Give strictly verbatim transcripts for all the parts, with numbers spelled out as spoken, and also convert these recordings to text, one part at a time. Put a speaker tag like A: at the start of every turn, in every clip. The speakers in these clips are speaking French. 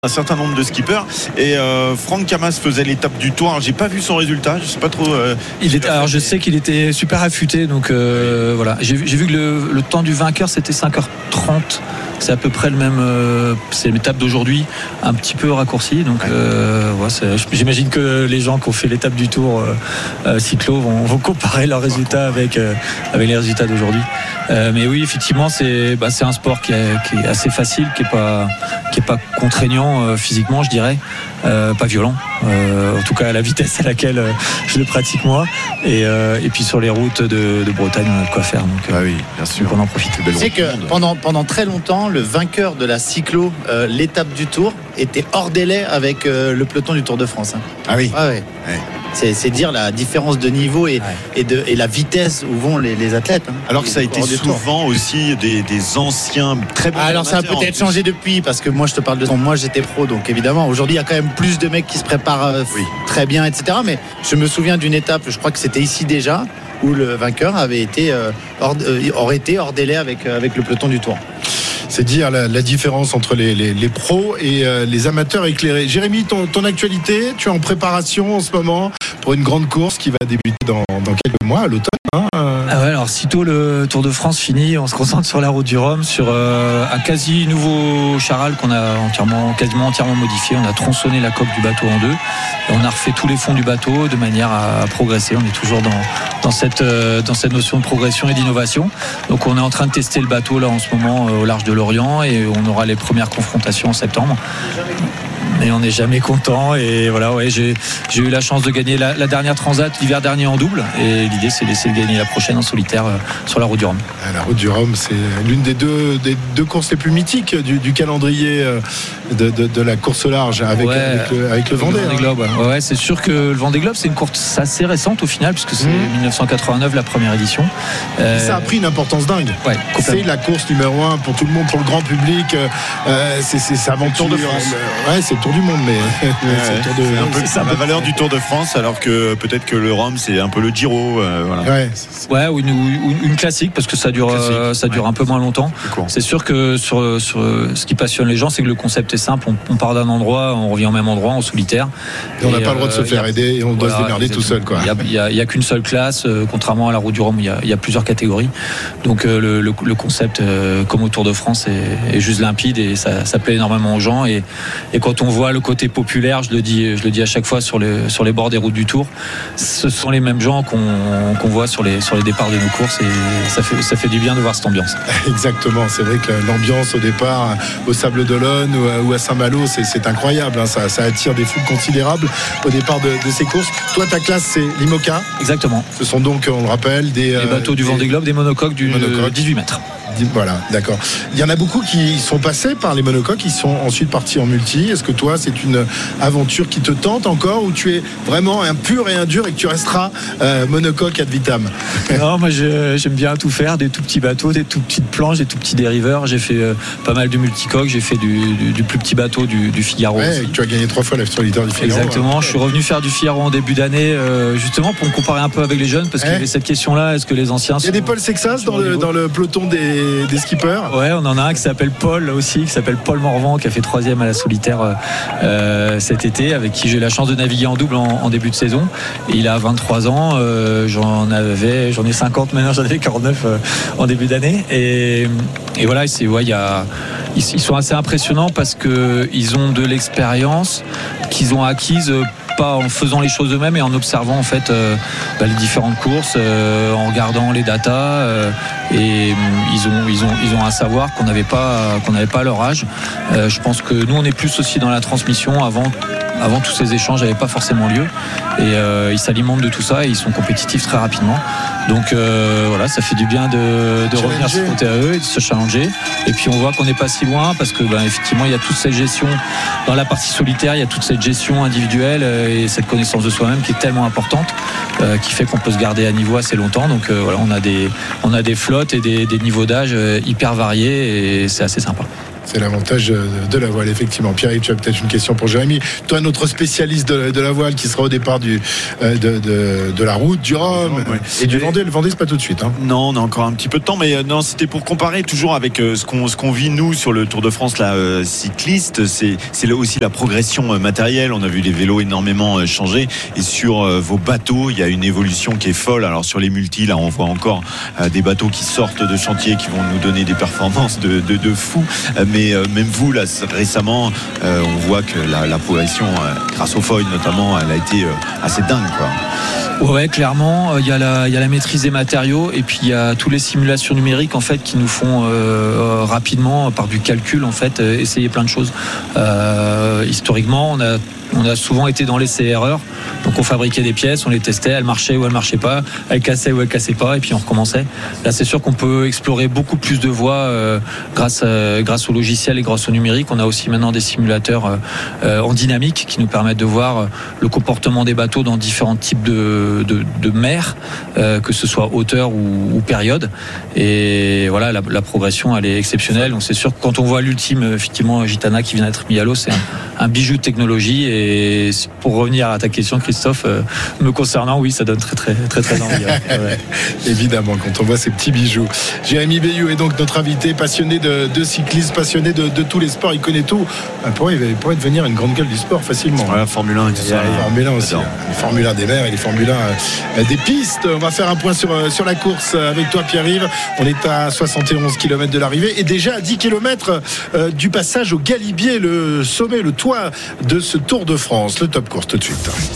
A: Un certain nombre de skippers et euh, Franck Camas faisait l'étape du Tour. Alors, j'ai pas vu son résultat, je sais pas trop. Euh,
B: il était, alors je sais qu'il était super affûté, donc euh, oui. voilà. J'ai, j'ai vu que le, le temps du vainqueur c'était cinq heures trente. C'est à peu près le même. Euh, c'est l'étape d'aujourd'hui, un petit peu raccourci. Donc, euh, ouais, c'est, j'imagine que les gens qui ont fait l'étape du Tour euh, euh, cyclo vont, vont comparer leurs résultats avec euh, avec les résultats d'aujourd'hui. Euh, mais oui, effectivement, c'est bah, c'est un sport qui est, qui est assez facile, qui est pas qui est pas contraignant euh, physiquement, je dirais, euh, pas violent. Euh, en tout cas, à la vitesse à laquelle euh, je le pratique moi. Et, euh, et puis sur les routes de, de Bretagne, on a de quoi faire. Donc,
A: ah oui, bien sûr.
B: Donc on en profite.
C: Tu sais que pendant pendant très longtemps, le vainqueur de la cyclo, euh, l'étape du Tour, était hors délai avec euh, le peloton du Tour de France. Hein.
A: Ah oui.
C: Ah ouais. Ouais. C'est, c'est dire la différence de niveau et, ouais. et, de, et la vitesse où vont les, les athlètes. Hein.
A: Alors que ça a été souvent aussi des, des anciens très bons.
C: Ah, alors ça a peut-être changé depuis, parce que moi je te parle de son. Moi j'étais pro, donc évidemment aujourd'hui il y a quand même plus de mecs qui se préparent euh, oui. très bien, et cetera. Mais je me souviens d'une étape, je crois que c'était ici déjà, où le vainqueur avait été euh, hors, euh, aurait été hors délai avec, euh, avec le peloton du Tour.
D: C'est dire la, la différence entre les, les, les pros et euh, les amateurs éclairés. Jérémy, ton, ton actualité, tu es en préparation en ce moment pour une grande course qui va débuter dans, dans quelques mois, à l'automne. Hein euh...
B: ah ouais, alors sitôt le Tour de France fini, on se concentre sur la route du Rhum, sur euh, un quasi nouveau charal qu'on a entièrement, quasiment entièrement modifié. On a tronçonné la coque du bateau en deux et on a refait tous les fonds du bateau de manière à progresser. On est toujours dans, dans, cette, euh, dans cette notion de progression et d'innovation. Donc on est en train de tester le bateau là en ce moment euh, au large de l'Orient et on aura les premières confrontations en septembre. Et on n'est jamais content. Et voilà, ouais, j'ai, j'ai eu la chance de gagner la, la dernière transat l'hiver dernier en double. Et l'idée, c'est d'essayer de gagner la prochaine en solitaire euh, sur la route du Rhum.
D: La route du Rhum, c'est l'une des deux, des deux courses les plus mythiques du, du calendrier de, de, de la course au large avec, ouais, avec, le, avec le Vendée.
B: Le Vendée Globe. Ouais. Ouais, c'est sûr que le Vendée Globe, c'est une course assez récente au final, puisque c'est mmh. dix-neuf cent quatre-vingt-neuf la première édition.
D: Euh... Ça a pris une importance dingue.
B: Ouais,
D: c'est la course numéro un pour tout le monde, pour le grand public. Euh, c'est, c'est, c'est avant
A: Tour de France.
D: Euh, ouais, c'est le Tour du monde, mais
A: ouais, c'est, le tour de, c'est un peu c'est la valeur du Tour de France, alors que peut-être que le Rhum c'est un peu le Giro. Euh, voilà.
D: Ouais,
B: ouais ou une, une, une classique parce que ça dure, euh, ça dure ouais. un peu moins longtemps. C'est, c'est sûr que sur, sur ce qui passionne les gens, c'est que le concept est simple. On, on part d'un endroit, on revient au même endroit en solitaire.
D: Et, et on n'a pas euh, le droit de se faire a, aider et on doit voilà, se démerder tout seul.
B: Il n'y a, a, a qu'une seule classe, euh, contrairement à la route du Rhum, il y a, y a plusieurs catégories. Donc euh, le, le, le concept, euh, comme au Tour de France, est, est juste limpide et ça, ça plaît énormément aux gens. Et, et quand on voit le côté populaire, je le dis, je le dis à chaque fois sur les, sur les bords des routes du Tour, ce sont les mêmes gens qu'on, qu'on voit sur les, sur les départs de nos courses et ça fait, ça fait du bien de voir cette ambiance.
D: Exactement, c'est vrai que l'ambiance au départ au Sable d'Olonne ou à, ou à Saint-Malo, c'est, c'est incroyable, hein, ça, ça attire des foules considérables au départ de, de ces courses. Toi, ta classe, c'est l'IMOCA.
B: Exactement.
D: Ce sont donc, on le rappelle, des...
B: Les bateaux euh, du Vendée Globe, des monocoques du monocoque. dix-huit mètres.
D: Voilà, d'accord. Il y en a beaucoup qui sont passés par les monocoques, qui sont ensuite partis en multi. Est-ce que toi, c'est une aventure qui te tente encore ou tu es vraiment un pur et un dur et que tu resteras euh, monocoque ad vitam?
B: Non, moi je, j'aime bien tout faire, des tout petits bateaux, des tout petites planches, des tout petits dériveurs. J'ai fait euh, pas mal de multicoques, j'ai fait du, du, du plus petit bateau du, du Figaro.
D: Ouais, tu as gagné trois fois la solitaire du Figaro.
B: Exactement, hein. Je suis revenu faire du Figaro en début d'année, euh, justement pour me comparer un peu avec les jeunes, parce ouais. qu'il y avait cette question-là, est-ce que les anciens...
D: Il y a des Paul Sexas dans le, dans le peloton des des skippers.
B: Ouais, on en a un qui s'appelle Paul aussi, qui s'appelle Paul Morvan, qui a fait troisième à la solitaire euh, cet été, avec qui j'ai eu la chance de naviguer en double en, en début de saison. Et il a vingt-trois ans, euh, j'en avais, j'en ai cinquante maintenant, j'en avais quarante-neuf euh, en début d'année. Et, et voilà, c'est, ouais, y a, ils, ils sont assez impressionnants parce que ils ont de l'expérience qu'ils ont acquise. Euh, pas en faisant les choses eux-mêmes et en observant en fait euh, bah, les différentes courses, euh, en regardant les datas euh, et ils ont ils ont ils ont un savoir qu'on n'avait pas qu'on n'avait pas à leur âge. Euh, je pense que nous on est plus aussi dans la transmission. Avant avant tous ces échanges n'avaient pas forcément lieu et euh, ils s'alimentent de tout ça et ils sont compétitifs très rapidement. Donc euh, voilà, ça fait du bien de, de revenir se frotter à eux et de se challenger. Et puis on voit qu'on n'est pas si loin parce que ben, effectivement il y a toute cette gestion dans la partie solitaire, il y a toute cette gestion individuelle et cette connaissance de soi-même qui est tellement importante, euh, qui fait qu'on peut se garder à niveau assez longtemps. Donc euh, voilà, on a des on a des flottes et des, des niveaux d'âge hyper variés et c'est assez sympa.
D: C'est l'avantage de la voile, effectivement. Pierre-Yves, tu as peut-être une question pour Jérémy. Toi, notre spécialiste de, de la voile qui sera au départ du, de, de, de la route, du Rhum ouais. et du Vendée. Le Vendée, c'est pas tout de suite. Hein.
A: Non, on a encore un petit peu de temps, mais non, c'était pour comparer toujours avec ce qu'on, ce qu'on vit, nous, sur le Tour de France, là, euh, cycliste. C'est, c'est là aussi la progression matérielle. On a vu les vélos énormément changer. Et sur euh, vos bateaux, il y a une évolution qui est folle. Alors, sur les multis, là, on voit encore euh, des bateaux qui sortent de chantier, qui vont nous donner des performances de, de, de fou. Euh, mais euh, même vous, là, récemment, euh, on voit que la, la progression, euh, grâce au foil notamment, elle a été euh, assez dingue, quoi.
B: Ouais, clairement, il y a la, il y a la maîtrise des matériaux et puis il y a toutes les simulations numériques en fait qui nous font euh, rapidement, par du calcul en fait, essayer plein de choses. Euh, historiquement, on a On a souvent été dans l'essai-erreur. Donc on fabriquait des pièces, on les testait, elles marchaient ou elles marchaient pas, elles cassaient ou elles cassaient pas, et puis on recommençait. Là, c'est sûr qu'on peut explorer beaucoup plus de voies euh, grâce, à, grâce au logiciel et grâce au numérique. On a aussi maintenant des simulateurs euh, en dynamique qui nous permettent de voir le comportement des bateaux dans différents types de, de, de mers, euh, que ce soit hauteur ou, ou période. Et voilà, la, la progression, elle est exceptionnelle. Donc c'est sûr que quand on voit l'ultime, effectivement, Gitana qui vient d'être mis à l'eau, c'est un, un bijou de technologie. Et pour revenir à ta question, Christophe, euh, me concernant, oui, ça donne très très très très envie. Ouais.
D: Évidemment, quand on voit ces petits bijoux. Jérémy Bayou est donc notre invité, passionné de, de cyclisme, passionné de, de tous les sports. Il connaît tout. Il pourrait, il pourrait devenir une grande gueule du sport facilement.
A: Voilà, Formule un et tout ça.
D: Les Formule un aussi. Les Formule un des mers et les Formule un des pistes. On va faire un point sur, sur la course avec toi, Pierre-Yves. On est à soixante et onze kilomètres de l'arrivée et déjà à dix kilomètres du passage au Galibier, le sommet, le toit de ce Tour de France. Le top course tout de suite.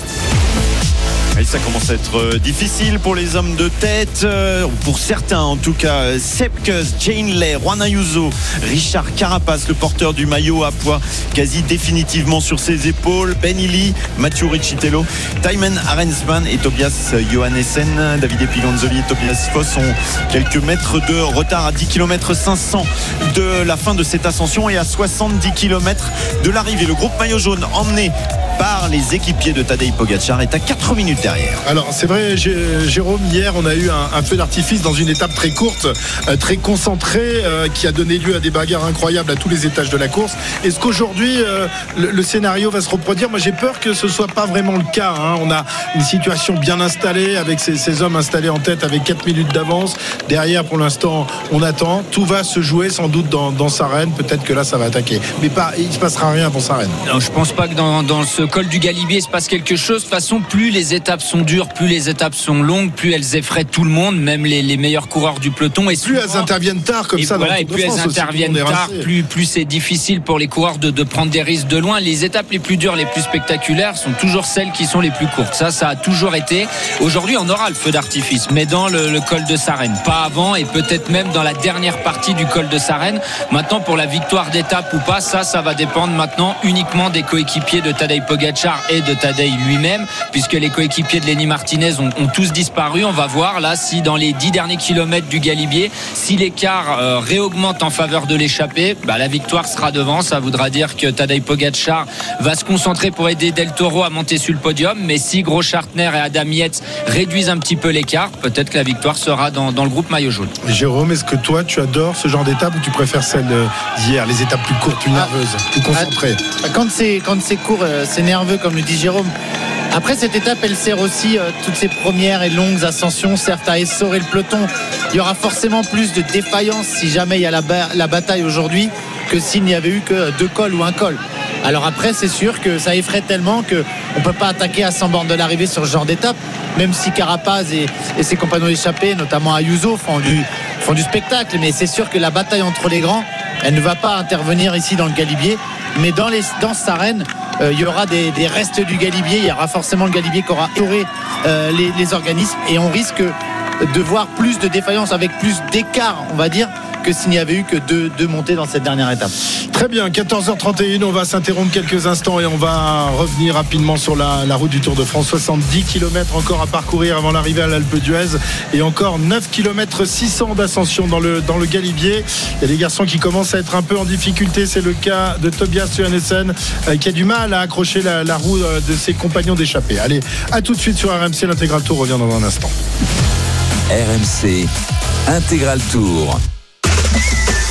A: Et ça commence à être difficile pour les hommes de tête, euh, pour certains en tout cas. Sepp Kuss, Jane Lay, Juan Ayuso, Richard Carapace, le porteur du maillot à poids quasi définitivement sur ses épaules, Ben Illy, Mathieu Riccitello, Thymen Arensman et Tobias Johannessen. Davide Piganzoli et Tobias Foss ont quelques mètres de retard à dix kilomètres cinq cents de la fin de cette ascension et à soixante-dix kilomètres de l'arrivée. Le groupe maillot jaune emmené par les équipiers de Tadej Pogacar est à quatre minutes derrière.
D: Alors c'est vrai, Jérôme, hier on a eu un, un feu d'artifice dans une étape très courte, euh, très concentrée, euh, qui a donné lieu à des bagarres incroyables à tous les étages de la course. Est-ce qu'aujourd'hui euh, le, le scénario va se reproduire? Moi j'ai peur que ce soit pas vraiment le cas, hein. On a une situation bien installée avec ces, ces hommes installés en tête avec quatre minutes d'avance. Derrière pour l'instant on attend. Tout va se jouer sans doute dans, dans Sarenne. Peut-être que là ça va attaquer. Mais pas, il ne se passera rien pour Sarenne.
E: Non, je pense pas que dans, dans ce col du Galibier il se passe quelque chose. De toute façon, plus les étapes sont dures, plus les étapes sont longues, plus elles effraient tout le monde, même les, les meilleurs coureurs du peloton. Et
D: plus souvent, elles interviennent tard comme
E: et
D: ça.
E: Voilà,
D: dans
E: et plus elles interviennent tard, plus, plus c'est difficile pour les coureurs de, de prendre des risques de loin. Les étapes les plus dures, les plus spectaculaires sont toujours celles qui sont les plus courtes. Ça, ça a toujours été. Aujourd'hui, on aura le feu d'artifice, mais dans le, le col de Sarenne, pas avant et peut-être même dans la dernière partie du col de Sarenne. Maintenant, pour la victoire d'étape ou pas, ça, ça va dépendre maintenant uniquement des coéquipiers de Tadej Pogacar et de Tadej lui-même, puisque les coéquipiers de Lenny Martinez ont, ont tous disparu. On va voir là si dans les dix derniers kilomètres du Galibier, si l'écart euh, réaugmente en faveur de l'échappée, bah, la victoire sera devant. Ça voudra dire que Tadej Pogacar va se concentrer pour aider Del Toro à monter sur le podium, mais si Groschartner et Adam Yates réduisent un petit peu l'écart, peut-être que la victoire sera dans, dans le groupe maillot jaune.
D: Jérôme, est-ce que toi tu adores ce genre d'étape ou tu préfères celle d'hier, les étapes plus courtes, plus nerveuses, plus concentrées?
C: Quand c'est, quand c'est court, c'est nerveux comme le dit Jérôme. Après cette étape, elle sert aussi euh, toutes ces premières et longues ascensions, certes à essorer le peloton. Il y aura forcément plus de défaillance si jamais il y a la, ba- la bataille aujourd'hui que s'il n'y avait eu que deux cols ou un col. Alors après, c'est sûr que ça effraie tellement qu'on ne peut pas attaquer à cent bornes de l'arrivée sur ce genre d'étape, même si Carapaz et, et ses compagnons échappés, notamment Ayuso, font du, font du spectacle. Mais c'est sûr que la bataille entre les grands, elle ne va pas intervenir ici dans le Galibier. Mais dans, les, dans Sarenne, euh, il y aura des, des restes du Galibier. Il y aura forcément le Galibier qui aura étoré euh, les, les organismes. Et on risque de voir plus de défaillance avec plus d'écart, on va dire, que s'il n'y avait eu que deux, deux montées dans cette dernière étape.
D: Très bien, quatorze heures trente et un, on va s'interrompre quelques instants et on va revenir rapidement sur la, la route du Tour de France. soixante-dix kilomètres encore à parcourir avant l'arrivée à l'Alpe d'Huez et encore neuf kilomètres six cents d'ascension dans le, dans le Galibier. Il y a des garçons qui commencent à être un peu en difficulté. C'est le cas de Tobias Johannessen euh, qui a du mal à accrocher la, la roue de ses compagnons d'échappée. Allez, à tout de suite sur R M C. L'Intégral Tour revient dans un instant.
F: R M C Intégral Tour.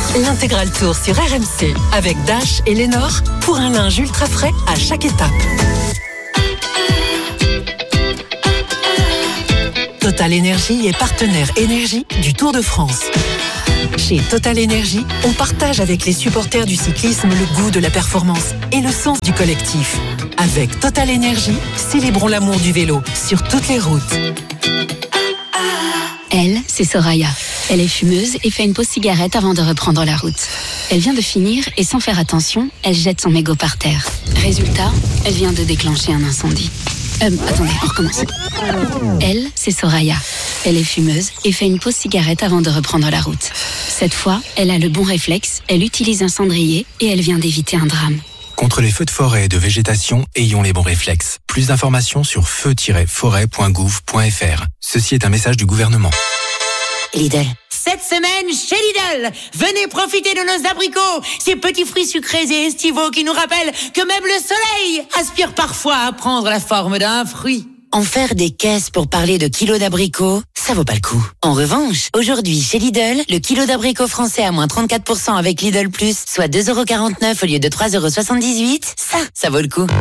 F: L'intégral Tour sur R M C avec Dash et Lénore pour un linge ultra frais à chaque étape. Total Énergie est partenaire énergie du Tour de France. Chez Total Énergie, on partage avec les supporters du cyclisme le goût de la performance et le sens du collectif. Avec Total Énergie, célébrons l'amour du vélo sur toutes les routes.
G: Elle, c'est Soraya. Elle est fumeuse et fait une pause cigarette avant de reprendre la route. Elle vient de finir et sans faire attention, elle jette son mégot par terre. Résultat, elle vient de déclencher un incendie. Euh, attendez, on recommence. Elle, c'est Soraya. Elle est fumeuse et fait une pause cigarette avant de reprendre la route. Cette fois, elle a le bon réflexe, elle utilise un cendrier et elle vient d'éviter un drame.
H: Contre les feux de forêt et de végétation, ayons les bons réflexes. Plus d'informations sur feu tiret forêt point gouv point f r. Ceci est un message du gouvernement.
I: Lidl. Cette semaine, chez Lidl, venez profiter de nos abricots, ces petits fruits sucrés et estivaux qui nous rappellent que même le soleil aspire parfois à prendre la forme d'un fruit. En faire des caisses pour parler de kilos d'abricots, ça vaut pas le coup. En revanche, aujourd'hui, chez Lidl, le kilo d'abricots français à moins trente-quatre pour cent avec Lidl Plus, soit deux euros quarante-neuf au lieu de trois euros soixante-dix-huit, ça, ça vaut le coup.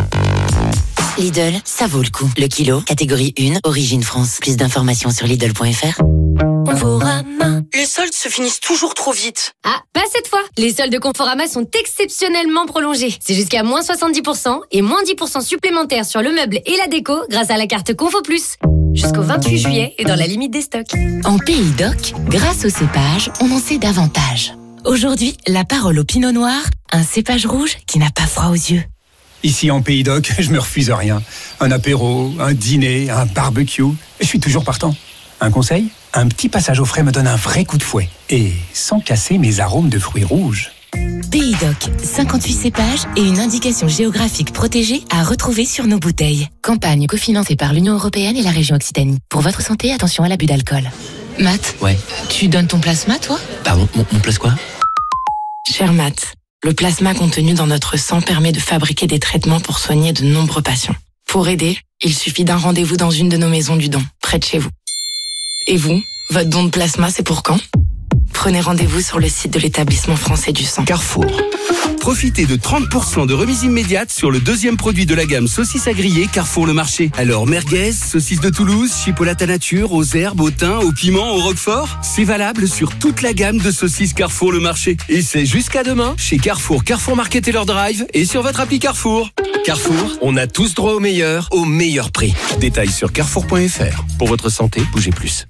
I: Lidl, ça vaut le coup. Le kilo, catégorie un, origine France. Plus d'informations sur Lidl point f r.
J: Conforama. Les soldes se finissent toujours trop vite.
K: Ah, pas cette fois. Les soldes de Conforama sont exceptionnellement prolongés. C'est jusqu'à moins soixante-dix pour cent et moins dix pour cent supplémentaires sur le meuble et la déco grâce à la carte Confo Plus. Jusqu'au vingt-huit juillet et dans la limite des stocks.
L: En Pays d'Oc, grâce au cépage, on en sait davantage. Aujourd'hui, la parole au Pinot Noir, un cépage rouge qui n'a pas froid aux yeux.
M: Ici en Pays d'Oc, je me refuse rien. Un apéro, un dîner, un barbecue, je suis toujours partant. Un conseil ? Un petit passage au frais me donne un vrai coup de fouet. Et sans casser mes arômes de fruits rouges.
L: Pays d'Oc, cinquante-huit cépages et une indication géographique protégée à retrouver sur nos bouteilles. Campagne cofinancée par l'Union Européenne et la région Occitanie. Pour votre santé, attention à l'abus d'alcool. Matt ?
N: Ouais.
L: Tu donnes ton plasma, toi ?
N: Pardon, mon, mon place quoi ?
L: Cher Matt, le plasma contenu dans notre sang permet de fabriquer des traitements pour soigner de nombreux patients. Pour aider, il suffit d'un rendez-vous dans une de nos maisons du don, près de chez vous. Et vous, votre don de plasma, c'est pour quand ? Prenez rendez-vous sur le site de l'établissement français du sang.
O: Carrefour. Profitez de trente pour cent de remise immédiate sur le deuxième produit de la gamme saucisses à griller Carrefour Le Marché. Alors merguez, saucisses de Toulouse, chipolata nature, aux herbes, au thym, au piment, au roquefort. C'est valable sur toute la gamme de saucisses Carrefour Le Marché. Et c'est jusqu'à demain chez Carrefour, Carrefour Market et leur drive et sur votre appli Carrefour. Carrefour, on a tous droit au meilleur, au meilleur prix. Détails sur carrefour point f r. Pour votre santé, bougez plus.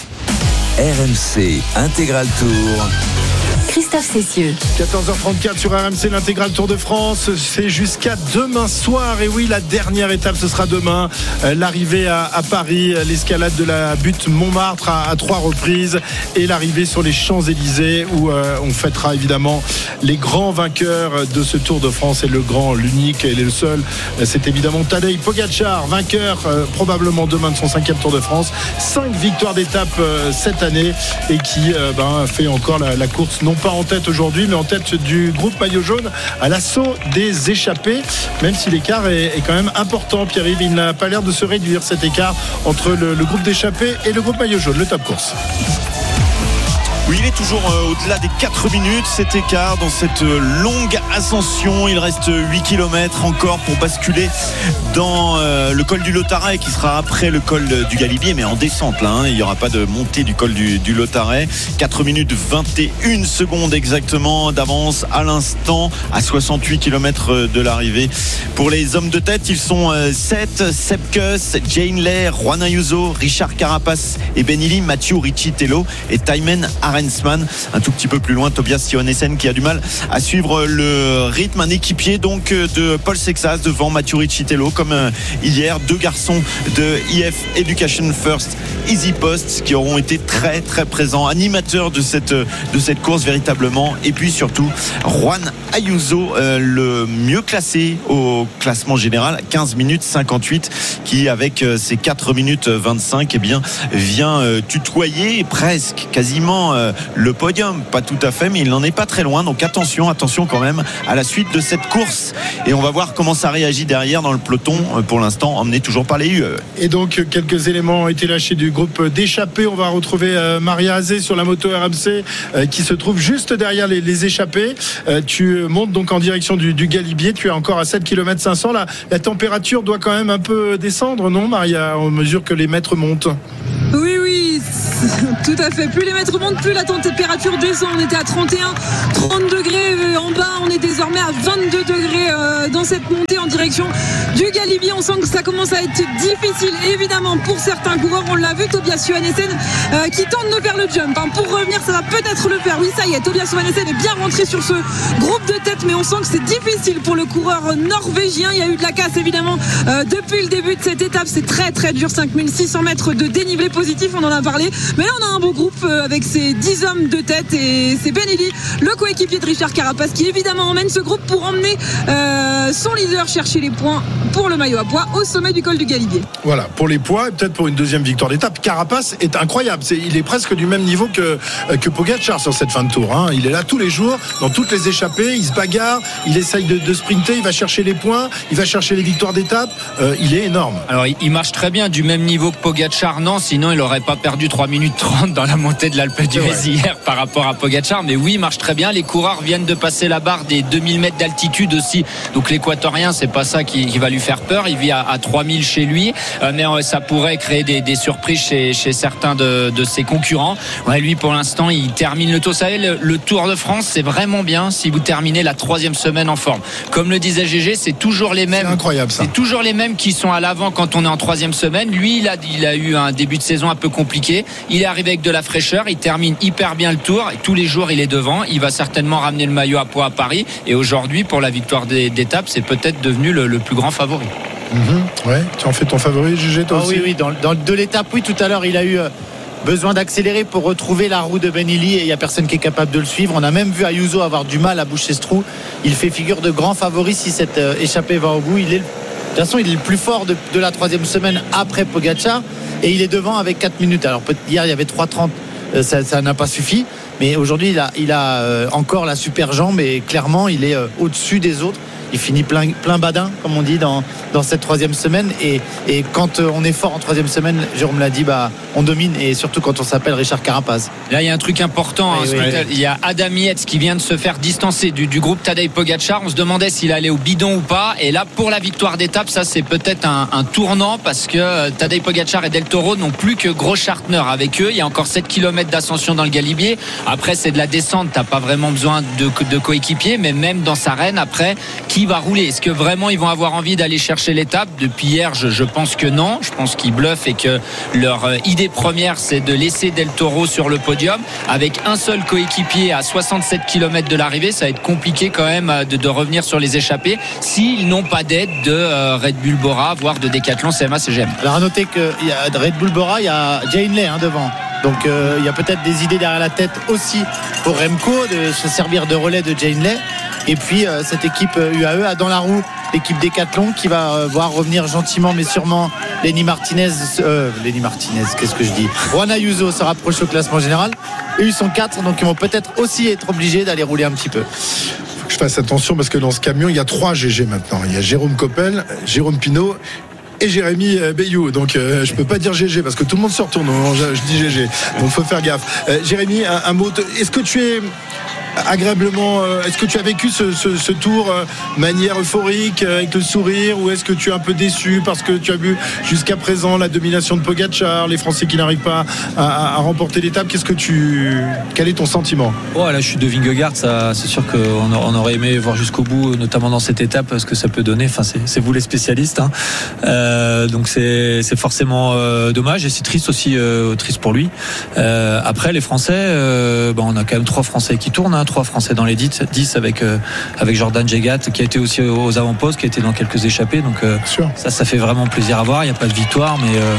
P: R M C Intégral Tour.
L: Christophe Cessieux.
D: quatorze heures trente-quatre sur R M C, l'intégral Tour de France. C'est jusqu'à demain soir. Et oui, la dernière étape, ce sera demain. Euh, l'arrivée à, à Paris, l'escalade de la butte Montmartre à, à trois reprises. Et l'arrivée sur les Champs-Élysées où euh, on fêtera évidemment les grands vainqueurs de ce Tour de France. Et le grand, l'unique et le seul, c'est évidemment Tadej Pogačar, vainqueur euh, probablement demain de son cinquième Tour de France. Cinq victoires d'étape euh, cette année et qui euh, ben, fait encore la, la course non pas en tête aujourd'hui, mais en tête du groupe maillot jaune à l'assaut des échappés, même si l'écart est, est quand même important. Pierre-Yves, il n'a pas l'air de se réduire, cet écart entre le, le groupe d'échappés et le groupe maillot jaune, le top course.
A: Oui, il est toujours euh, au-delà des quatre minutes, cet écart dans cette euh, longue ascension. Il reste huit kilomètres encore pour basculer dans euh, le col du Lautaret qui sera après le col du Galibier, mais en descente là, hein. Il n'y aura pas de montée du col du, du Lautaret. quatre minutes vingt et une secondes exactement d'avance à l'instant à soixante-huit kilomètres de l'arrivée. Pour les hommes de tête, ils sont euh, sept, Sepkus, Jane Lay, Juan Ayuso, Richard Carapace et Benili, Mathieu Ricci-Tello et Thymen Arensman. Un tout petit peu plus loin, Tobias Johannesen qui a du mal à suivre le rythme. Un équipier donc de Paul Sexas devant Mathieu Ricci-Tello comme hier. Deux garçons de I F Education First Easy Post qui auront été très très présents, animateurs de cette, de cette course véritablement. Et puis surtout Juan Ayuso, euh, le mieux classé au classement général, quinze minutes cinquante-huit, qui avec euh, ses quatre minutes vingt-cinq eh bien, vient euh, tutoyer presque quasiment euh, euh, le podium. Pas tout à fait, mais il n'en est pas très loin. Donc attention, attention quand même à la suite de cette course. Et on va voir comment ça réagit derrière dans le peloton. Euh, pour l'instant, emmené toujours par les U E.
D: Et donc, quelques éléments ont été lâchés du groupe d'échappés. On va retrouver euh, Maria Azé sur la moto R M C euh, qui se trouve juste derrière les, les échappés. Euh, tu montes donc en direction du, du Galibier. Tu es encore à sept kilomètres cinq cents. La, la température doit quand même un peu descendre, non, Maria, en mesure que les mètres montent?
N: Oui, oui, tout à fait. Plus les mètres montent, plus la température descend. On était à trente et un, trente degrés en bas. On est désormais à vingt-deux degrés euh, dans cette montée en direction du Galibier. On sent que ça commence à être difficile, évidemment, pour certains coureurs. On l'a vu, Tobias Johannessen euh, qui tente de faire le jump. Hein. Pour revenir, ça va peut-être le faire. Oui, ça y est, Tobias Johannessen est bien rentré sur ce groupe de tête, mais on sent que c'est difficile pour le coureur norvégien. Il y a eu de la casse, évidemment, euh, depuis le début de cette étape. C'est très, très dur. cinq mille six cents mètres de dénivelé positif, on en a parlé. Mais là, on a un beau groupe euh, avec ces dix hommes de tête et c'est Benelli, le coéquipier de Richard Carapace, qui évidemment emmène ce groupe pour emmener euh, son leader chercher les points pour le maillot à pois au sommet du col du Galibier.
D: Voilà, pour les poids et peut-être pour une deuxième victoire d'étape. Carapace est incroyable. C'est, il est presque du même niveau que, que Pogacar sur cette fin de tour. Hein. Il est là tous les jours, dans toutes les échappées. Il se bagarre, il essaye de, de sprinter, il va chercher les points, il va chercher les victoires d'étape. Euh, il est énorme.
E: Alors, il marche très bien, du même niveau que Pogacar, non, sinon il n'aurait pas perdu trois minutes trente dans la montée de l'Alpe d'Huez hier par rapport à Pogacar. Mais oui, il marche très bien. Les coureurs viennent de passer la barre des deux mille mètres d'altitude aussi. Donc l'équatorien, c'est pas ça qui, qui va lui faire peur. Il vit à, à trois mille chez lui. Euh, mais euh, ça pourrait créer des, des surprises chez, chez certains de, de ses concurrents. Ouais, lui, pour l'instant, il termine le tour. Vous savez, le, le Tour de France, c'est vraiment bien si vous terminez la troisième semaine en forme. Comme le disait G G, c'est toujours les mêmes.
D: C'est incroyable, ça.
E: C'est toujours les mêmes qui sont à l'avant quand on est en troisième semaine. Lui, il a, il a eu un début de saison un peu compliqué. Il est arrivé avec de la fraîcheur. Il termine hyper bien le tour. Et tous les jours, il est devant. Il va certainement ramener le maillot à pois à Paris. Et aujourd'hui, pour la victoire d'étape, c'est peut-être devenu le, le plus grand favori.
D: Mmh, ouais, tu en fais ton favori, G G, toi
C: oh,
D: aussi?
C: Oui, oui, dans, dans de l'étape, oui, tout à l'heure, il a eu euh, besoin d'accélérer pour retrouver la roue de Benelli et il n'y a personne qui est capable de le suivre. On a même vu Ayuso avoir du mal à boucher ce trou. Il fait figure de grand favori si cette euh, échappée va au bout. Il est, de toute façon, il est le plus fort de, de la troisième semaine après Pogacar et il est devant avec quatre minutes. Alors, hier, il y avait trois trente, euh, ça, ça n'a pas suffi. Mais aujourd'hui, il a, il a euh, encore la super jambe et clairement, il est euh, au-dessus des autres. Il finit plein, plein badin, comme on dit, dans, dans cette troisième semaine. Et, et quand on est fort en troisième semaine, Jérôme l'a dit, bah, on domine. Et surtout quand on s'appelle Richard Carapace.
E: Là, il y a un truc important. Hein,
C: oui, oui.
E: Il y a Adam Yates qui vient de se faire distancer du, du groupe Tadej Pogacar. On se demandait s'il allait au bidon ou pas. Et là, pour la victoire d'étape, ça, c'est peut-être un, un tournant parce que Tadej Pogacar et Del Toro n'ont plus que Großschartner avec eux. Il y a encore sept kilomètres d'ascension dans le Galibier. Après, c'est de la descente. T'as pas vraiment besoin de, de coéquipiers. Mais même dans sa reine, après, qui va rouler? Est-ce que vraiment ils vont avoir envie d'aller chercher l'étape? Depuis hier, je, je pense que non. Je pense qu'ils bluffent et que leur idée première, c'est de laisser Del Toro sur le podium. Avec un seul coéquipier à soixante-sept kilomètres de l'arrivée, ça va être compliqué quand même de, de revenir sur les échappées s'ils n'ont pas d'aide de euh, Red Bull Bora, voire de Decathlon C M A C G M.
C: Alors à noter qu'il y a de Red Bull Bora, il y a Jay Hindley hein, devant. Donc euh, il y a peut-être des idées derrière la tête aussi pour Remco de se servir de relais de Jay Hindley. Et puis euh, cette équipe U A E a dans la roue l'équipe Decathlon qui va euh, voir revenir gentiment mais sûrement Lenny Martinez euh, Lenny Martinez, qu'est-ce que je dis Juan Ayuso se rapproche au classement général et ils sont quatre, donc ils vont peut-être aussi être obligés d'aller rouler un petit peu.
D: Faut que je fasse attention parce que dans ce camion il y a trois G G maintenant. Il y a Jérôme Coppel, Jérôme Pinault et Jérémy Bayou, donc euh, je peux pas dire G G parce que tout le monde se retourne, je, je dis G G, donc faut faire gaffe. euh, Jérémy, un, un mot, est-ce que tu es agréablement, euh, est-ce que tu as vécu ce, ce, ce tour euh, manière euphorique euh, avec le sourire, ou est-ce que tu es un peu déçu parce que tu as vu jusqu'à présent la domination de Pogacar, les Français qui n'arrivent pas à, à, à remporter l'étape? Qu'est-ce que tu, quel est ton sentiment?
B: Oh, là je suis de Vingegaard, ça, c'est sûr qu'on on aurait aimé voir jusqu'au bout, notamment dans cette étape, ce que ça peut donner. Enfin, c'est, c'est vous les spécialistes, hein. euh, donc c'est, c'est forcément euh, dommage et c'est triste aussi, euh, triste pour lui. Euh, après les Français, euh, bah, on a quand même trois Français qui tournent, hein. Trois Français dans les dix avec, euh, avec Jordan Jegat qui a été aussi aux avant-postes, qui a été dans quelques échappées, donc euh, ça ça fait vraiment plaisir à voir. Il n'y a pas de victoire, mais euh,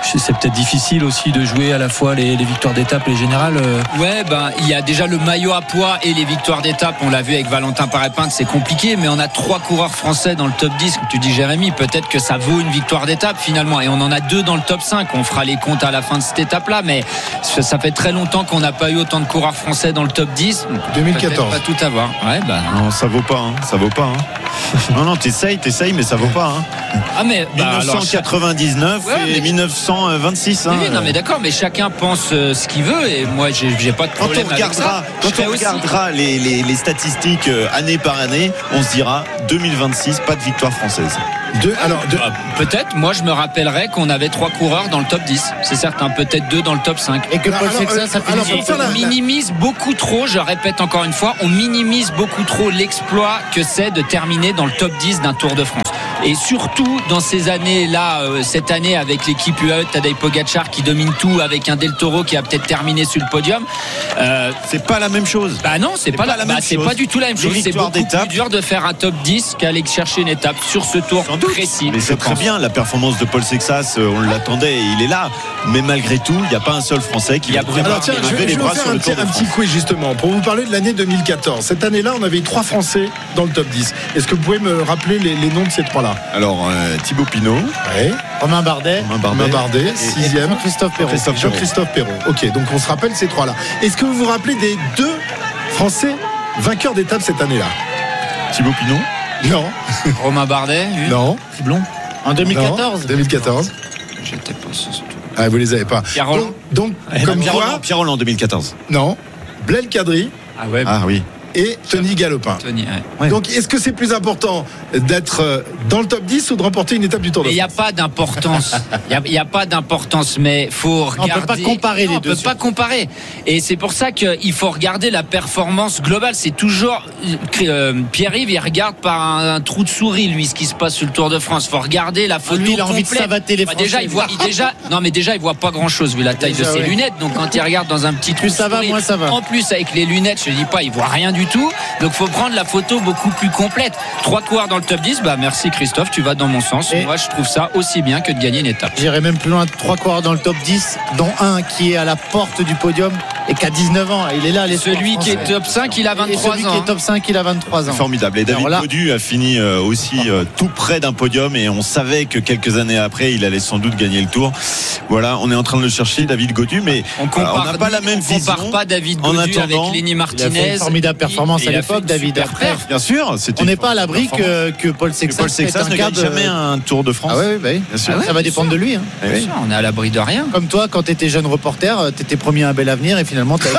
B: c'est peut-être difficile aussi de jouer à la fois les, les victoires d'étape et les générales.
E: Ouais, ben il y a déjà le maillot à poids et les victoires d'étape. On l'a vu avec Valentin Paré-Pinte, c'est compliqué, mais on a trois coureurs français dans le top dix. Comme tu dis, Jérémy, peut-être que ça vaut une victoire d'étape finalement. Et on en a deux dans le top cinq. On fera les comptes à la fin de cette étape-là, mais ça fait très longtemps qu'on n'a pas eu autant de coureurs français dans le top dix.
D: deux mille quatorze.
E: Pas tout avoir. Ouais, bah.
A: Non, ça vaut pas, hein. Ça vaut pas. Hein. non, non, t'essayes, t'essayes, mais ça vaut pas. Hein.
E: Ah mais bah,
A: dix-neuf cent quatre-vingt-dix-neuf
E: alors, ouais,
A: et
E: mais...
A: dix-neuf cent vingt-six. Hein.
E: Oui, non mais d'accord, mais chacun pense euh, ce qu'il veut et moi j'ai, j'ai pas de problème
A: quand on regardera,
E: avec
A: ça. Quand on regardera les, les, les statistiques euh, année par année, on se dira deux mille vingt-six, pas de victoire française.
D: Deux, alors, deux.
E: Ah, peut-être, moi je me rappellerai qu'on avait trois coureurs dans le top dix, c'est certain, peut-être deux dans le top cinq.
C: Et que Paul Sexas, ça fait
E: on minimise beaucoup trop, je répète encore une fois, on minimise beaucoup trop l'exploit que c'est de terminer dans le top dix d'un Tour de France. Et surtout dans ces années-là, euh, cette année avec l'équipe U A E, Tadej Pogačar qui domine tout, avec un Del Toro qui a peut-être terminé sur le podium.
A: Euh, c'est pas la même chose.
E: Bah non, c'est, c'est pas, pas la, la même bah, chose. C'est pas du tout la même chose. C'est beaucoup plus dur de faire un top dix qu'aller chercher une étape sur ce tour précis.
A: Mais c'est très bien, la performance de Paul Sexas, on l'attendait, il est là. Mais malgré tout, il n'y a pas un seul Français qui
D: va Alors tiens, je vais, je vais vous faire un petit, un petit quiz justement pour vous parler de l'année deux mille quatorze. Cette année-là, on avait trois Français dans le top dix. Est-ce que vous pouvez me rappeler les, les noms de ces trois-là?
A: Alors euh, Thibaut Pinot,
D: ouais.
C: Romain Bardet,
D: Romain Bardet, Romain Bardet sixième.
C: Jean-Christophe Perrault.
D: Christophe Jean-Christophe Perrault. Ok, donc on se rappelle ces trois-là. Est-ce que vous vous rappelez des deux Français vainqueurs d'étape cette année-là?
A: Thibaut Pinot?
D: Non.
E: Romain Bardet? Oui.
D: Non.
B: Triblon?
C: En deux mille quatorze?
D: Non, deux mille quatorze.
E: J'étais pas ce tour.
D: Ah, vous les avez pas.
E: Pierre Roland.
D: Donc, donc comme
A: Pierre
D: quoi
A: Roland, Pierre Roland en deux mille quatorze.
D: Non. Blaise Cadry.
E: Ah ouais.
A: Ah oui.
D: Et Tony Galopin.
E: Tony, ouais. Ouais.
D: Donc, est-ce que c'est plus important d'être dans le top dix ou de remporter une étape du Tour de France?
E: Il n'y a pas d'importance. Il n'y a, a pas d'importance, mais faut regarder.
C: On ne peut pas comparer
E: non,
C: les
E: on
C: deux.
E: On ne peut pas comparer. Et c'est pour ça qu'il faut regarder la performance globale. C'est toujours euh, Pierre-Yves, il regarde par un, un trou de souris, lui, ce qui se passe sur le Tour de France. Il faut regarder la photo.
C: Lui, il a envie
E: complète.
C: de savater les
E: bah,
C: Français.
E: Déjà, il voit. Il, déjà, non, mais déjà, il voit pas grand-chose vu la taille
C: déjà,
E: de ses
C: ouais.
E: lunettes. Donc, quand il regarde dans un petit trou
C: plus
E: de
C: ça
E: souris,
C: va, moins ça va.
E: En plus, avec les lunettes, je dis pas, il voit rien du tout. Donc, faut prendre la photo beaucoup plus complète. Trois coureurs dans le top dix, bah merci Christophe, tu vas dans mon sens. Et moi je trouve ça aussi bien que de gagner une étape.
C: J'irai même plus loin, trois coureurs dans le top dix, dont un qui est à la porte du podium et qui a dix-neuf ans. Il est là, les
E: celui qui est top cinq, il a vingt-trois ans.
C: Celui qui est top cinq, il a vingt-trois ans.
A: Formidable. Et David Gaudu a fini euh, aussi euh, tout près d'un podium et on savait que quelques années après, il allait sans doute gagner le Tour. Voilà, on est en train de le chercher, David Gaudu, mais
E: on compare,
A: n'a pas la même
E: on
A: vision.
E: On compare pas David Gaudu avec Lenny Martinez.
C: Il a fait une formidable performance il, à l'époque, David.
A: Bien sûr,
C: on n'est pas à l'abri que, que Paul Sexas,
A: Paul Sexas ne gagne de... jamais un Tour de France.
C: Ah oui, bah oui. Bien sûr. Ah ouais, ça va dépendre sûr. de lui. Hein.
E: Bien sûr, on est à l'abri de rien.
C: Comme toi, quand tu étais jeune reporter, tu étais promis un bel avenir et finalement tu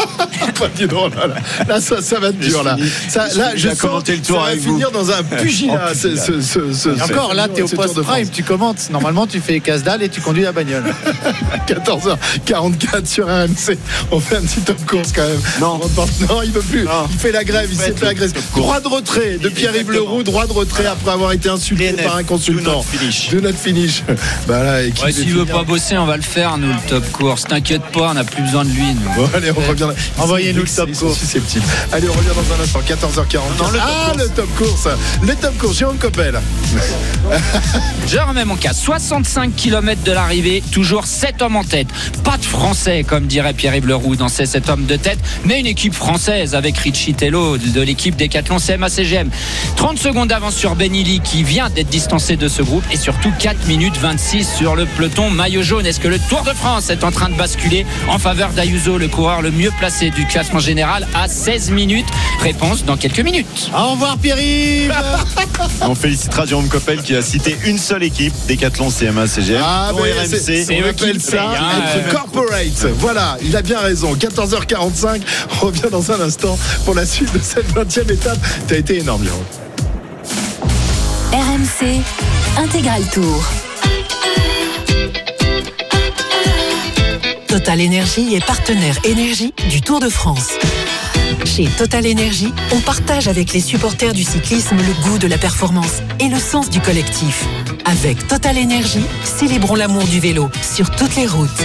D: là, là, là ça, ça va être dur là. Ça, là je sens
A: le tour
D: ça va
A: avec
D: finir
A: vous.
D: dans un pugilat.
C: Oh,
D: ce, ce, ce, ce,
C: encore là, tu es au post prime, tu commentes. Normalement, tu fais casse-dalle et tu conduis la bagnole.
D: quatorze heures quarante-quatre sur R M C. On fait un petit top course quand même.
A: Non,
D: non il veut plus. Non. Il fait la grève. Il s'est fait agresser. Droit de retrait de Pierre-Yves Leroux. Droit de retrait après avoir été insulté D N F, par un consultant.
A: De
D: notre finish. Bah là,
E: ouais, s'il veut pas bosser, on va le faire nous le top course. T'inquiète pas, on n'a plus besoin de lui. Nous.
D: Bon, allez, on revient.
C: Envoyez-nous le top course.
D: Susceptible. Allez, on revient dans un instant. quatorze heures quarante. Non, le ah, le top course. Le top course. Jérôme Coppel.
E: Je remets mon cas. soixante-cinq kilomètres de l'arrivée. Toujours sept hommes en tête. Pas de Français, comme dirait Pierre-Yves Leroux dans ces sept hommes de tête, mais une équipe française avec Richie Tello de l'équipe Décathlon C M A C G M. trente secondes d'avance sur Benili qui vient d'être distancé de ce groupe et surtout quatre minutes vingt-six sur le peloton maillot jaune. Est-ce que le Tour de France est en train de basculer en faveur d'Ayuso, le coureur le mieux placé du classement général à seize minutes? Réponse dans quelques minutes.
C: Au revoir Pierre-Yves.
A: On félicitera Jérôme Coppel qui a cité une seule équipe, Décathlon C M A C G M.
D: Ah
A: R M C.
D: C'est, c'est on appelle ça être corporate. Voilà, il a bien raison. quatorze heures quarante-cinq. On revient dans un instant pour la suite de cette vingtième étape. T'as été énorme, Jérôme.
F: R M C Intégral Tour. Total Énergie est partenaire énergie du Tour de France. Chez Total Énergie, on partage avec les supporters du cyclisme le goût de la performance et le sens du collectif. Avec Total Énergie, célébrons l'amour du vélo sur toutes les routes.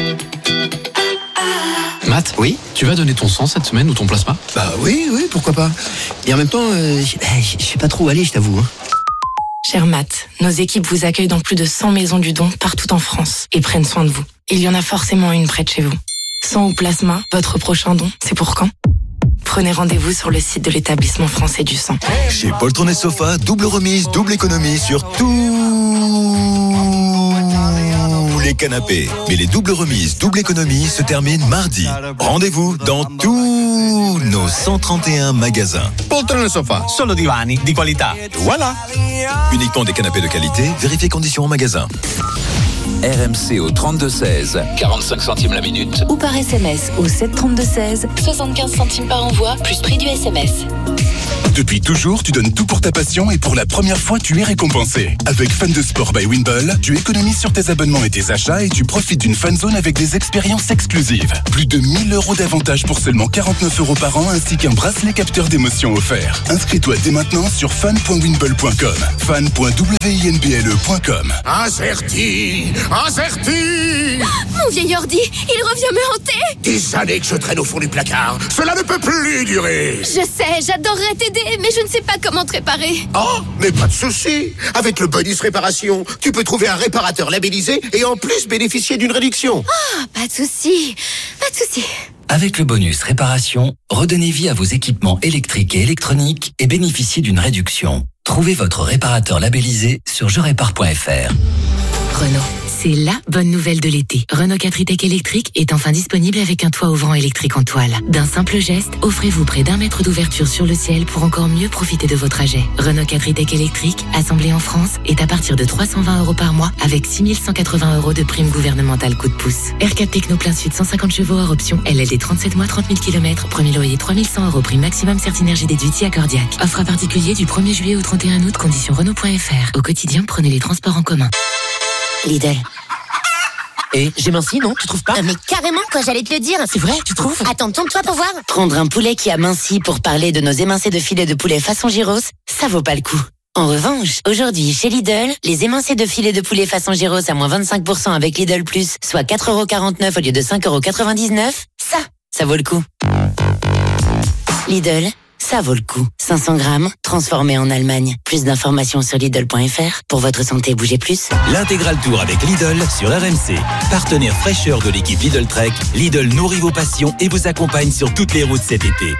Q: Matt, oui, tu vas donner ton sang cette semaine ou ton plasma?
R: Bah oui, oui, pourquoi pas. Et en même temps, euh, je sais pas trop où aller, je t'avoue. Hein.
L: Cher Matt, nos équipes vous accueillent dans plus de cent maisons du don partout en France et prennent soin de vous. Il y en a forcément une près de chez vous. Sang ou plasma, votre prochain don, c'est pour quand ? Prenez rendez-vous sur le site de l'établissement français du sang.
R: Chez Poltron et Sofa, double remise, double économie sur tous les canapés. Mais les doubles remises, double économie se terminent mardi. Rendez-vous dans tous nos cent trente et un magasins.
S: Poltron et Sofa, solo divani di qualità. Voilà.
R: Uniquement des canapés de qualité, vérifiez conditions en magasin.
P: R M C au trente-deux seize, quarante-cinq centimes la minute.
T: Ou par S M S au sept trente-deux seize, soixante-quinze centimes par envoi, plus prix du S M S.
U: Depuis toujours, tu donnes tout pour ta passion et pour la première fois, tu es récompensé. Avec Fan de Sport by Winball, tu économises sur tes abonnements et tes achats et tu profites d'une fan zone avec des expériences exclusives. Plus de mille euros d'avantages pour seulement quarante-neuf euros par an ainsi qu'un bracelet capteur d'émotion offert. Inscris-toi dès maintenant sur fan point winball point com. fan point winball point com.
V: Acerti, Acerti.
K: Mon vieil ordi, il revient me hanter.
V: Des années que je traîne au fond du placard. Cela ne peut plus durer.
K: Je sais, j'adorerais t'aider, mais je ne sais pas comment te réparer.
V: Oh, mais pas de souci. Avec le bonus réparation, tu peux trouver un réparateur labellisé et en plus bénéficier d'une réduction.
K: Ah, pas de souci, pas de souci.
W: Avec le bonus réparation, redonnez vie à vos équipements électriques et électroniques et bénéficiez d'une réduction. Trouvez votre réparateur labellisé sur je répare point f r.
X: Renault, c'est la bonne nouvelle de l'été. Renault quatre e-Tech électrique est enfin disponible avec un toit ouvrant électrique en toile. D'un simple geste, offrez-vous près d'un mètre d'ouverture sur le ciel pour encore mieux profiter de vos trajets. Renault quatre e-Tech électrique, assemblé en France, est à partir de trois cent vingt euros par mois avec six mille cent quatre-vingts euros de prime gouvernementale coup de pouce. R quatre Techno plein sud cent cinquante chevaux hors option, L L D trente-sept mois, trente mille kilomètres, premier loyer trois mille cent euros, prime maximum Certinergie déduite accordiaque. Offre à particulier du premier juillet au trente et un août, conditions Renault point f r. Au quotidien, prenez les transports en commun.
I: Lidl. Et j'ai minci, non? Tu trouves pas?
Y: Ah, mais carrément, quoi, j'allais te le dire.
I: C'est vrai, tu trouves?
Y: Attends, tourne-toi pour voir.
I: Prendre un poulet qui a minci pour parler de nos émincés de filet de poulet façon gyros, ça vaut pas le coup. En revanche, aujourd'hui, chez Lidl, les émincés de filet de poulet façon gyros à moins vingt-cinq pour cent avec Lidl Plus, soit quatre euros quarante-neuf au lieu de cinq euros quatre-vingt-dix-neuf, ça, ça vaut le coup. Lidl, ça vaut le coup. cinq cents grammes, transformé en Allemagne. Plus d'informations sur Lidl point f r. Pour votre santé, bougez plus.
Z: L'intégral tour avec Lidl sur R M C. Partenaire fraîcheur de l'équipe Lidl Trek, Lidl nourrit vos passions et vous accompagne sur toutes les routes cet été.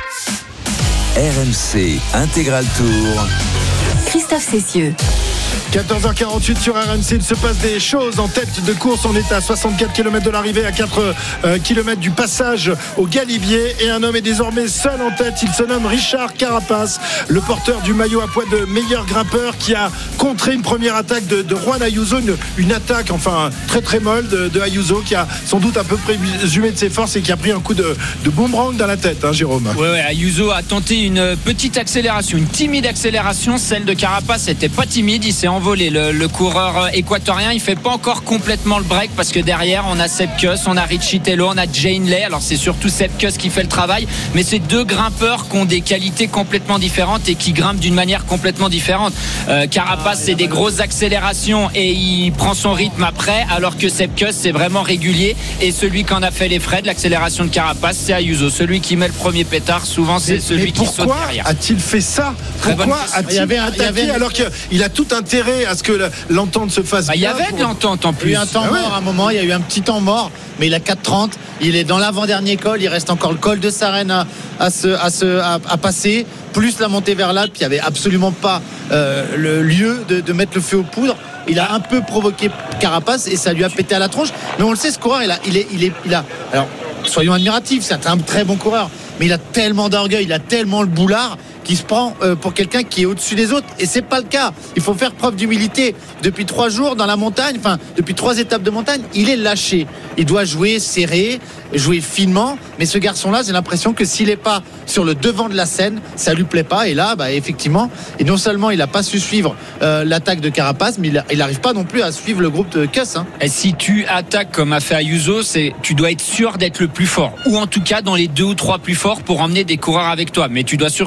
P: R M C Intégral Tour.
T: Christophe Cessieux.
D: quatorze heures quarante-huit sur R M C, il se passe des choses en tête de course. On est à soixante-quatre kilomètres de l'arrivée, à quatre kilomètres du passage au Galibier. Et un homme est désormais seul en tête. Il se nomme Richard Carapace, le porteur du maillot à poids de meilleur grimpeur, qui a contré une première attaque de, de Juan Ayuso. Une, une attaque enfin très très molle de, de Ayuso, qui a sans doute un peu présumé de ses forces et qui a pris un coup de, de boomerang dans la tête, hein, Jérôme.
E: Ouais, ouais, Ayuso a tenté une petite accélération, une timide accélération. Celle de Carapace n'était pas timide, il s'est envolé. Le, le coureur équatorien, il fait pas encore complètement le break parce que derrière on a Sepp Kuss, on a Richie Tello, on a Jane Lay. Alors c'est surtout Sepp Kuss qui fait le travail, mais c'est deux grimpeurs qui ont des qualités complètement différentes et qui grimpent d'une manière complètement différente. Euh, Carapace, c'est des grosses accélérations et il prend son rythme après, alors que Sepp Kuss, c'est vraiment régulier. Et celui qui en a fait les frais de l'accélération de Carapace, c'est Ayuso. Celui qui met le premier pétard, souvent c'est mais, celui mais qui saute derrière.
D: Pourquoi a-t-il fait ça? Pourquoi a-t-il attaqué avait... alors qu'il a tout intérêt à ce que l'entente se fasse
E: bah,
D: bien?
E: Il y avait de l'entente en plus.
C: Il y a eu un temps ah ouais. mort à un moment, il y a eu un petit temps mort, mais il a quatre trente, il est dans l'avant-dernier col, il reste encore le col de Sarenne à, à, se, à, se, à, à passer, plus la montée vers l'Alpe. Il n'y avait absolument pas euh, le lieu de, de mettre le feu aux poudres. Il a un peu provoqué Carapace et ça lui a pété à la tronche. Mais on le sait, ce coureur, il a, il est, il est, il a. Alors, soyons admiratifs, c'est un très bon coureur, mais il a tellement d'orgueil, il a tellement le boulard qui se prend euh, pour quelqu'un qui est au-dessus des autres, et c'est pas le cas. Il faut faire preuve d'humilité. Depuis trois jours dans la montagne, enfin depuis trois étapes de montagne, il est lâché. Il doit jouer serré, jouer finement, mais ce garçon-là, j'ai l'impression que s'il n'est pas sur le devant de la scène, ça lui plaît pas. Et là, bah, effectivement, et non seulement il n'a pas su suivre euh, l'attaque de Carapace, mais il n'arrive pas non plus à suivre le groupe de Kuss. Hein.
E: Et si tu attaques comme a fait Ayuso, c'est tu dois être sûr d'être le plus fort, ou en tout cas dans les deux ou trois plus forts pour emmener des coureurs avec toi. Mais tu dois surtout être sûr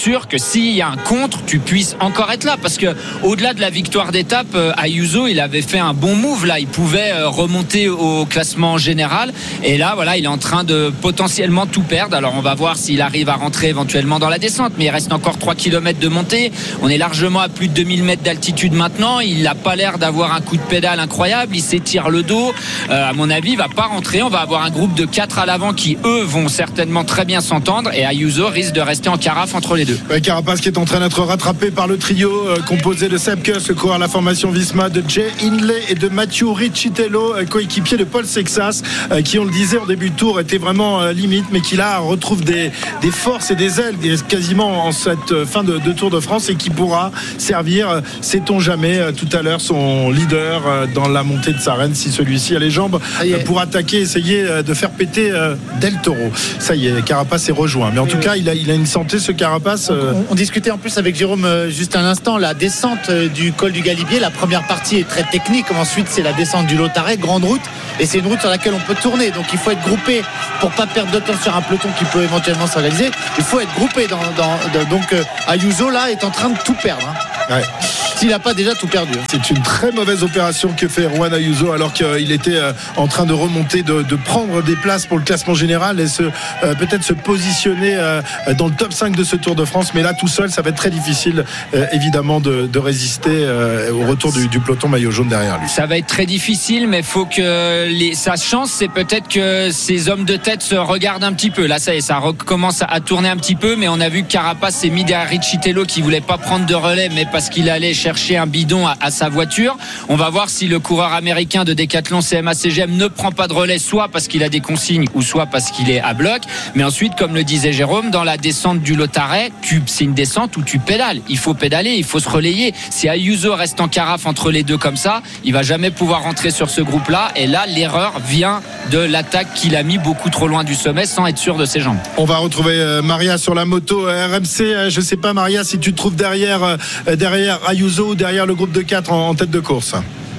E: sûr que s'il y a un contre, tu puisses encore être là, parce que au-delà de la victoire d'étape, Ayuso, il avait fait un bon move là, il pouvait remonter au classement général, et là voilà, il est en train de potentiellement tout perdre. Alors on va voir s'il arrive à rentrer éventuellement dans la descente, mais il reste encore trois kilomètres de montée, on est largement à plus de deux mille mètres d'altitude maintenant, il n'a pas l'air d'avoir un coup de pédale incroyable, il s'étire le dos, euh, à mon avis il va pas rentrer, on va avoir un groupe de quatre à l'avant qui eux vont certainement très bien s'entendre, et Ayuso risque de rester en carafe entre les deux.
D: Ouais, Carapace qui est en train d'être rattrapé par le trio euh, composé de Sepp Kuss, le coureur à la formation Visma, de Jay Hindley et de Matthew Riccitello, euh, coéquipier de Paul Sexas, euh, qui on le disait en début de tour était vraiment euh, limite, mais qui là retrouve des, des forces et des ailes quasiment en cette euh, fin de, de Tour de France, et qui pourra servir, euh, sait-on jamais, euh, tout à l'heure son leader euh, dans la montée de Sarenne, si celui-ci a les jambes euh, pour attaquer, essayer euh, de faire péter euh, Del Toro. Ça y est, Carapace est rejoint, mais en tout cas il a, il a une santé, ce Carapace. euh...
C: on, on discutait en plus avec Jérôme euh, juste un instant, la descente euh, du col du Galibier, la première partie est très technique, ensuite c'est la descente du Lautaret, grande route, et c'est une route sur laquelle on peut tourner, donc il faut être groupé pour pas perdre de temps sur un peloton qui peut éventuellement s'organiser. Il faut être groupé dans, dans, dans donc euh, Ayuso là est en train de tout perdre, hein. Ouais. S'il n'a pas déjà tout perdu.
D: C'est une très mauvaise opération que fait Juan Ayuso, alors qu'il était en train de remonter, de, de prendre des places pour le classement général et se, euh, peut-être se positionner euh, dans le top cinq de ce Tour de France. Mais là, tout seul, ça va être très difficile, euh, évidemment, de, de résister euh, au retour du, du peloton maillot jaune derrière lui.
E: Ça va être très difficile, mais faut que les, sa chance, c'est peut-être que ces hommes de tête se regardent un petit peu. Là, ça y est, ça recommence à tourner un petit peu, mais on a vu que Carapace s'est mis derrière Riccitello, qui voulait pas prendre de relais, mais parce qu'il allait chercher un bidon à, à sa voiture. On va voir si le coureur américain de Decathlon C M A C G M ne prend pas de relais, soit parce qu'il a des consignes ou soit parce qu'il est à bloc. Mais ensuite, comme le disait Jérôme, dans la descente du Lautaret, tu, c'est une descente où tu pédales. Il faut pédaler, il faut se relayer. Si Ayuso reste en carafe entre les deux comme ça, il va jamais pouvoir rentrer sur ce groupe-là. Et là, l'erreur vient de l'attaque qu'il a mis beaucoup trop loin du sommet sans être sûr de ses jambes.
D: On va retrouver Maria sur la moto R M C. Je sais pas, Maria, si tu te trouves derrière, derrière Ayuso ou derrière le groupe de quatre en, en tête de course.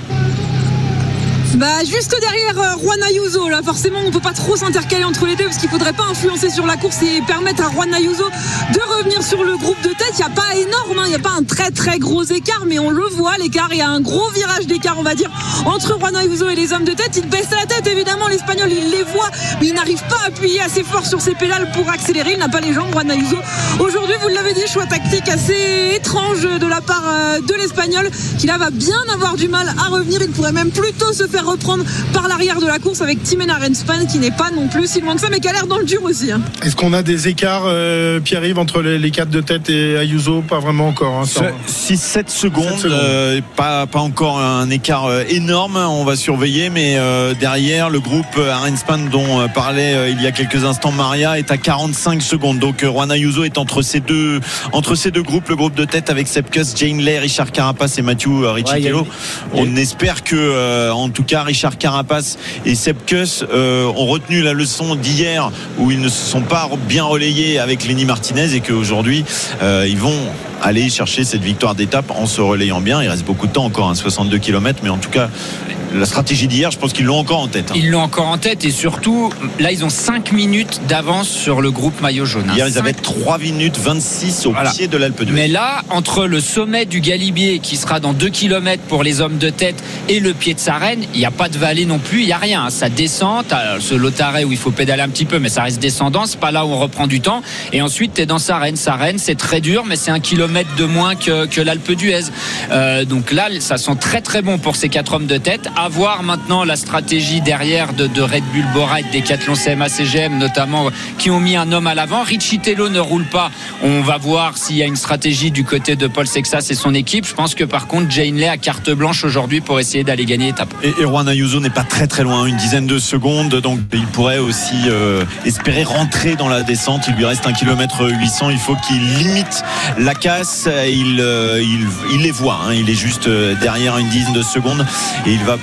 G: Bah juste derrière euh, Juan Ayuso, là forcément on peut pas trop s'intercaler entre les deux parce qu'il faudrait pas influencer sur la course et permettre à Juan Ayuso de revenir sur le groupe de tête. Il n'y a pas énorme, il hein, n'y a pas un très très gros écart, mais on le voit l'écart, il y a un gros virage d'écart on va dire entre Juan Ayuso et les hommes de tête. Il baisse la tête évidemment, l'Espagnol il les voit, mais il n'arrive pas à appuyer assez fort sur ses pédales pour accélérer, il n'a pas les jambes Juan Ayuso. Aujourd'hui vous l'avez dit, choix tactique assez étrange de la part euh, de l'Espagnol qui là va bien avoir du mal à revenir, il pourrait même plutôt se faire reprendre par l'arrière de la course avec Timen Arenspan qui n'est pas non plus si loin que ça mais qui a l'air dans le dur aussi, hein.
D: Est-ce qu'on a des écarts euh, Pierre-Yves entre les, les quatre de tête et Ayuso? Pas vraiment encore, hein,
A: six sept secondes, euh, pas, pas encore un écart euh, énorme, on va surveiller, mais euh, derrière le groupe Arenspan dont euh, parlait euh, il y a quelques instants Maria est à quarante-cinq secondes, donc euh, Juan Ayuso est entre ces deux entre ces deux groupes, le groupe de tête avec Sepp Kuss, Jay Hindley, Richard Carapace et Matthew Riccitello. Ouais, on espère que euh, en tout cas Richard Carapace et Sepp Kuss euh, ont retenu la leçon d'hier où ils ne se sont pas bien relayés avec Lenny Martinez et qu'aujourd'hui euh, ils vont aller chercher cette victoire d'étape en se relayant bien. Il reste beaucoup de temps encore, hein, soixante-deux kilomètres, mais en tout cas la stratégie d'hier, je pense qu'ils l'ont encore en tête, hein.
E: Ils l'ont encore en tête et surtout là ils ont cinq minutes d'avance sur le groupe maillot jaune, hein.
A: Hier ils avaient trois minutes vingt-six au voilà. pied de l'Alpe d'Huez.
E: Mais là entre le sommet du Galibier qui sera dans deux kilomètres pour les hommes de tête et le pied de Sarenne, il n'y a pas de vallée non plus, il n'y a rien, hein. Ça descend, t'as ce Lautaret où il faut pédaler un petit peu mais ça reste descendant, c'est pas là où on reprend du temps, et ensuite tu es dans Sarenne. Sarenne c'est très dur mais c'est un kilomètre de moins que, que l'Alpe d'Huez, euh, donc là ça sent très très bon pour ces quatre hommes de tête. À voir maintenant la stratégie derrière de, de Red Bull Bora et de Decathlon C M A C G M notamment, qui ont mis un homme à l'avant. Riccitello ne roule pas, on va voir s'il y a une stratégie du côté de Paul Sexas et son équipe. Je pense que par contre Jay Hindley a carte blanche aujourd'hui pour essayer d'aller gagner l'étape.
A: Et, et Juan Ayuso n'est pas très très loin, une dizaine de secondes, donc il pourrait aussi euh, espérer rentrer dans la descente. Il lui reste un kilomètre huit cents, il faut qu'il limite la casse. Il, euh, il, il les voit, hein. Il est juste derrière une dizaine de secondes et il va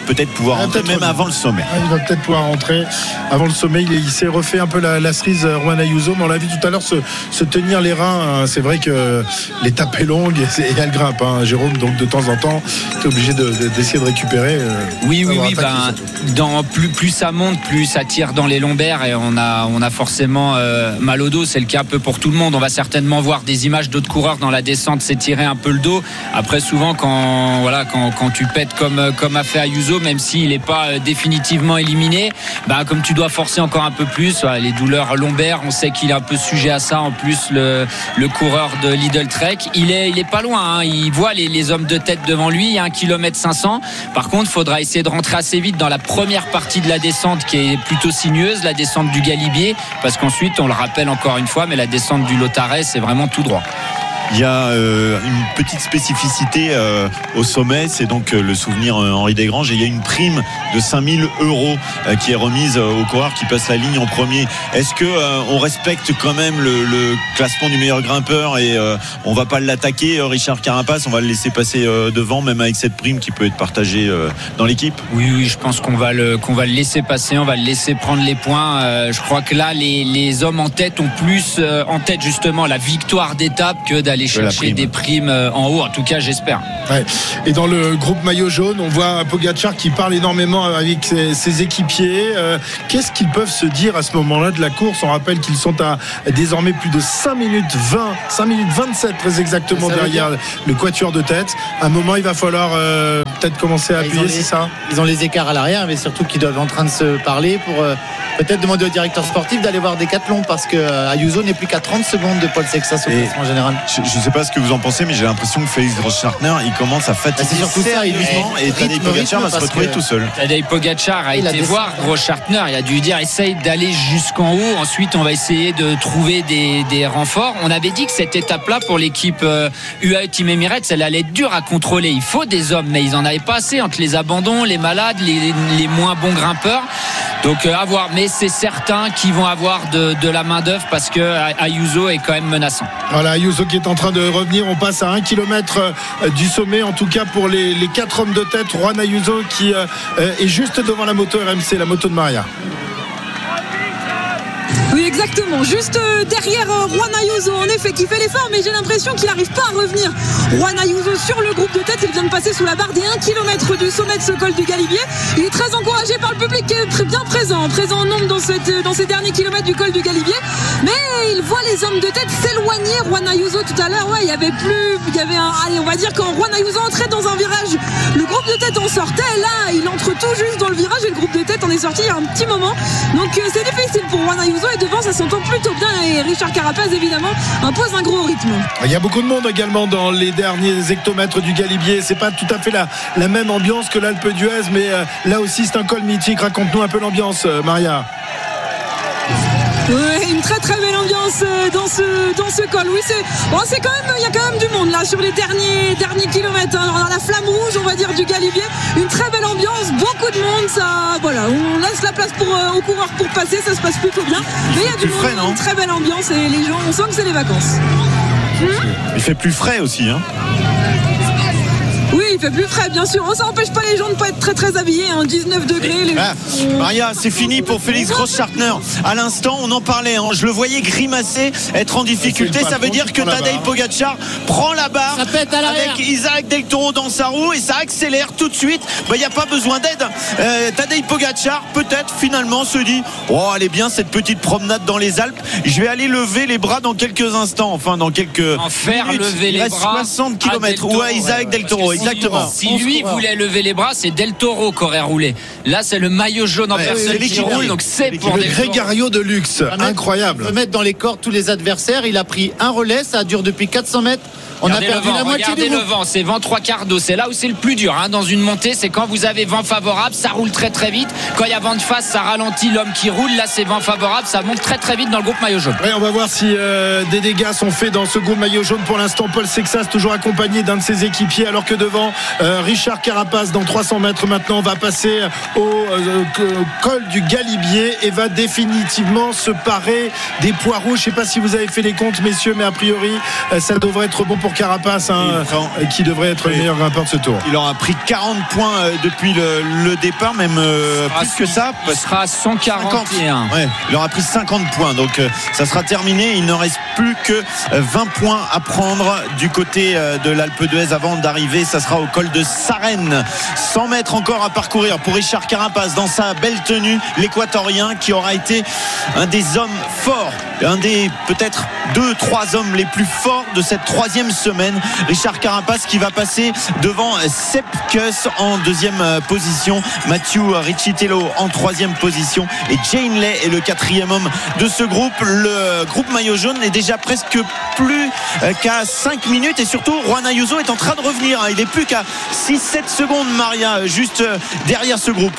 A: peut-être pouvoir rentrer même avant le sommet.
D: Ah, il va peut-être pouvoir rentrer avant le sommet. Il, il s'est refait un peu la, la cerise, Juan Ayuso, mais on l'a vu tout à l'heure se, se tenir les reins. Hein. C'est vrai que l'étape est longue et, et elle grimpe, hein, Jérôme. Donc de temps en temps, tu es obligé de, de, d'essayer de récupérer. Euh,
E: oui, oui, oui. Ben, dans, plus, plus ça monte, plus ça tire dans les lombaires et on a, on a forcément euh, mal au dos. C'est le cas un peu pour tout le monde. On va certainement voir des images d'autres coureurs dans la descente s'étirer un peu le dos. Après, souvent, quand, voilà, quand, quand tu pètes comme, comme a fait Ayuso, même s'il n'est pas définitivement éliminé, bah, comme tu dois forcer encore un peu plus, ouais, les douleurs lombaires, on sait qu'il est un peu sujet à ça. En plus, le, le coureur de Lidl Trek, il est, il est pas loin. Hein. Il voit les, les hommes de tête devant lui. Il y a un kilomètre cinq cents. Par contre, il faudra essayer de rentrer assez vite dans la première partie de la descente qui est plutôt sinueuse, la descente du Galibier, parce qu'ensuite, on le rappelle encore une fois, mais la descente du Lotarès, c'est vraiment tout droit.
A: Il y a euh, une petite spécificité euh, au sommet, c'est donc euh, le souvenir euh, Henri Desgranges, et il y a une prime de cinq mille euros euh, qui est remise euh, aux coureurs qui passent la ligne en premier. Est-ce que euh, on respecte quand même le, le classement du meilleur grimpeur et euh, on va pas l'attaquer, euh, Richard Carapace, on va le laisser passer euh, devant, même avec cette prime qui peut être partagée euh, dans l'équipe?
E: Oui, oui, je pense qu'on va le qu'on va le laisser passer, on va le laisser prendre les points. Euh, je crois que là, les, les hommes en tête ont plus euh, en tête justement la victoire d'étape que d'aller aller chercher prime. des primes en haut, en tout cas j'espère.
D: Ouais. Et dans le groupe maillot jaune, on voit Pogačar qui parle énormément avec ses, ses équipiers. Euh, qu'est-ce qu'ils peuvent se dire à ce moment-là de la course? On rappelle qu'ils sont à désormais plus de cinq minutes vingt, cinq minutes vingt-sept très exactement derrière le quatuor de tête. À un moment, il va falloir euh, peut-être commencer à appuyer, c'est ça?
C: Ils ont les écarts à l'arrière, mais surtout qu'ils doivent être en train de se parler pour euh, peut-être demander au directeur sportif d'aller voir Decathlon, parce que euh, Ayuso n'est plus qu'à trente secondes de Paul Sexas au classement général.
A: Je ne sais pas ce que vous en pensez, mais j'ai l'impression que Félix Grossschartner, il commence à fatiguer
C: bah, surtout
A: sérieusement ça, et Tadej Pogačar va se retrouver tout seul.
E: Tadej Pogačar a été voir Grossschartner, il a dû lui dire essaye d'aller jusqu'en haut, ensuite on va essayer de trouver des, des renforts. On avait dit que cette étape-là pour l'équipe euh, U A E Team Emirates, elle allait être dure à contrôler. Il faut des hommes, mais ils en avaient pas assez entre les abandons, les malades, les, les moins bons grimpeurs. Donc euh, à voir, mais c'est certain qu'ils vont avoir de, de la main d'œuvre parce que Ayuso est quand même menaçant.
D: Voilà, Ayuso qui est en train de revenir. On passe à un kilomètre du sommet, en tout cas pour les, les quatre hommes de tête. Juan Ayuso qui euh, est juste devant la moto R M C, la moto de Maria.
G: Oui, exactement, juste derrière Juan Ayuso, en effet, qui fait l'effort, mais j'ai l'impression qu'il n'arrive pas à revenir. Juan Ayuso sur le groupe de tête, il vient de passer sous la barre des un kilomètre du sommet de ce col du Galibier. Il est très encouragé par le public qui est très bien présent, présent en nombre dans, cette, dans ces derniers kilomètres du col du Galibier. Mais il voit les hommes de tête s'éloigner. Juan Ayuso tout à l'heure, ouais, il y avait plus, il y avait un, allez, on va dire quand Juan Ayuso entrait dans un virage, le groupe de tête en sortait. Là, il entre tout juste dans le virage et le groupe de tête en est sorti il y a un petit moment. Donc c'est difficile pour Juan Ayuso et devant ça s'entend plutôt bien et Richard Carapace évidemment impose un gros rythme.
D: Il y a beaucoup de monde également dans les derniers hectomètres du Galibier. C'est pas tout à fait la, la même ambiance que l'Alpe d'Huez, mais euh, là aussi c'est un col mythique. Raconte-nous un peu l'ambiance, euh, Maria.
G: Oui, une très très belle ambiance dans ce, dans ce col. Oui, c'est, bon, c'est quand même, il y a quand même du monde là sur les derniers, derniers kilomètres. Hein. Dans la flamme rouge, on va dire, du Galibier. Une très belle ambiance, beaucoup de monde. Ça, voilà, on laisse la place pour, euh, aux coureurs pour passer, ça se passe plutôt bien. Mais il y a du monde, frais, une très belle ambiance et les gens, on sent que c'est les vacances.
A: Hum il fait plus frais aussi, hein.
G: Oui, il fait plus frais, bien sûr. Ça n'empêche pas les gens de ne pas être très très habillés. Hein. dix-neuf degrés. Les...
A: Ah, Maria, c'est fini pour Félix Grossschartner. À l'instant, on en parlait. Hein. Je le voyais grimacer, être en difficulté. Ça veut dire que Tadej Pogačar prend la barre avec Isaac Del Toro dans sa roue et ça accélère tout de suite. Il bah, n'y a pas besoin d'aide. Euh, Tadej Pogačar, peut-être finalement, se dit oh, elle est bien cette petite promenade dans les Alpes. Je vais aller lever les bras dans quelques instants. Enfin, dans quelques.
E: En faire
A: minutes.
E: lever les bras.
A: soixante kilomètres. Ou à Isaac Del Toro. Exactement.
E: Si lui voulait lever les bras, c'est Del Toro qui aurait roulé. Là, c'est le maillot jaune en ouais, personne qui roule, donc c'est pour
D: le Grégario de luxe, incroyable.
C: Il peut mettre dans les cordes tous les adversaires. Il a pris un relais, ça dure depuis quatre cents mètres. On
E: regardez
C: a perdu
E: le vent,
C: la moitié
E: regardez
C: du
E: le vent, c'est vent trois quarts d'eau. C'est là où c'est le plus dur hein, dans une montée, c'est quand vous avez vent favorable, ça roule très très vite. Quand il y a vent de face, ça ralentit l'homme qui roule. Là, c'est vent favorable, ça monte très très vite dans le groupe maillot jaune.
D: Ouais, on va voir si euh, des dégâts sont faits dans ce groupe maillot jaune. Pour l'instant, Paul Sexas toujours accompagné d'un de ses équipiers, alors que devant euh, Richard Carapace dans trois cents mètres maintenant va passer au euh, col du Galibier et va définitivement se parer des poids rouges. Je ne sais pas si vous avez fait les comptes, messieurs, mais a priori, euh, ça devrait être bon pour pour Carapace, hein, prend... qui devrait être oui. le meilleur grimpeur de ce tour.
A: Il aura pris quarante points depuis le, le départ, même euh, plus que ça.
E: Il sera à cent quarante et un.
A: Ouais, il aura pris cinquante points, donc euh, ça sera terminé. Il ne reste plus que vingt points à prendre du côté euh, de l'Alpe d'Huez avant d'arriver. Ça sera au col de Sarenne. cent mètres encore à parcourir pour Richard Carapace dans sa belle tenue, l'équatorien qui aura été un des hommes forts, un des peut-être deux, trois hommes les plus forts de cette troisième semaine. Richard Carapace qui va passer devant Sepp Kuss en deuxième position, Mathieu Riccitello en troisième position et Jane Lay est le quatrième homme de ce groupe. Le groupe maillot jaune est déjà presque plus qu'à cinq minutes et surtout Juan Ayuso est en train de revenir. Il est plus qu'à six sept secondes, Maria, juste derrière ce groupe.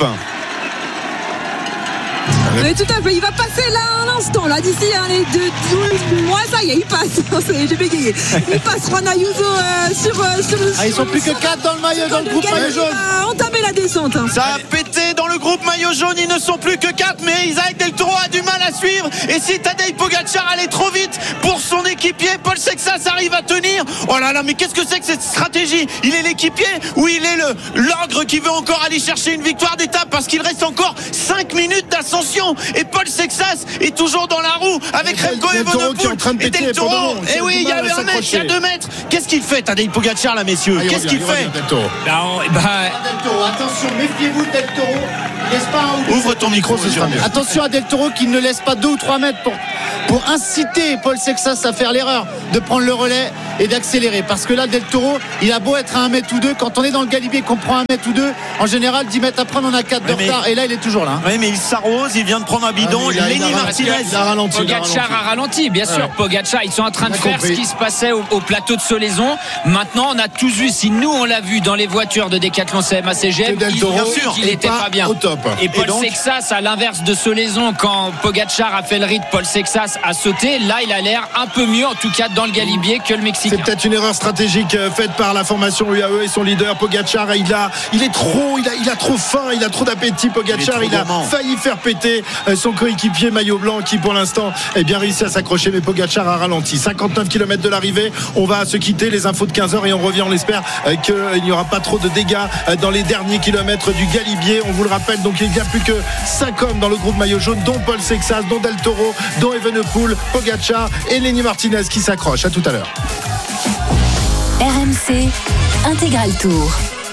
G: Oui, tout à fait, il va passer là un instant, là d'ici hein, les deux, douze mois, ça y est, il passe, j'ai bégayé. Il passe Juan Ayuso euh, sur, euh, sur le.
C: Ah, ils sont plus que quatre dans le maillot, dans le groupe maillot jaune.
G: Il va entamer la descente. Hein.
A: Ça a pété dans le groupe maillot jaune, ils ne sont plus que quatre, mais Isaac Del Toro a du mal à suivre. Et si Tadej Pogacar allait trop vite pour son équipier, Paul Sexas arrive à tenir. Oh là là, mais qu'est-ce que c'est que cette stratégie? Il est l'équipier ou il est le l'ogre qui veut encore aller chercher une victoire d'étape parce qu'il reste encore cinq minutes d'ascension. Et Paul Sexas est toujours dans la roue avec Remco Evenepoel et Del Toro. Et oui, il y a eu un mètre, il y a deux mètres. Qu'est-ce qu'il fait, Tadej Pogacar là, messieurs? Qu'est-ce qu'il fait?
E: Bah, bah...
C: Del Toro, attention, méfiez-vous de Del Toro. Laisse pas un...
A: Ouvre ton micro, ce sera mieux.
C: Attention à Del Toro qui ne laisse pas deux ou trois mètres pour, pour inciter Paul Sexas à faire l'erreur de prendre le relais et d'accélérer. Parce que là, Del Toro, il a beau être à un mètre ou deux. Quand on est dans le galibier, qu'on prend un mètre ou deux, en général, dix mètres après, on en a quatre de
A: mais...
C: retard. Et là, il est toujours là.
A: Oui, mais il s'arrose, il vient de prendre un bidon. Ah, Lenny Martinez.
E: Il a ralenti. Pogacar a ralenti, bien sûr. Ouais. Pogacar, ils sont en train de faire compris. Ce qui se passait au, au plateau de Solaison. Maintenant, on a tous vu, si nous, on l'a vu dans les voitures de Decathlon C M A C G M,
D: Del Toro,
E: il n'était pas, pas bien.
D: Au top.
E: Et Paul et donc... Sexas, à l'inverse de Solaison, quand Pogacar a fait le rythme, Paul Sexas a sauté. Là, il a l'air un peu mieux, en tout cas dans le galibier, que le Mexicain.
D: C'est peut-être une erreur stratégique faite par la formation U A E et son leader Pogacar. Il a, il est trop, il a, il a trop faim, il a trop d'appétit. Pogacar, il, il a failli faire péter son coéquipier maillot blanc qui, pour l'instant, est bien réussi à s'accrocher. Mais Pogacar a ralenti. cinquante-neuf kilomètres de l'arrivée. On va se quitter. Les infos de quinze heures et on revient. On l'espère qu'il n'y aura pas trop de dégâts dans les derniers kilomètres du galibier. On vous le rappelle. Donc il n'y a plus que cinq hommes dans le groupe maillot jaune, dont Paul Sexas, dont Del Toro, dont Evenepoel, Pogacar et Lenny Martinez qui s'accrochent. À tout à l'heure.
T: R M C Intégral Tour.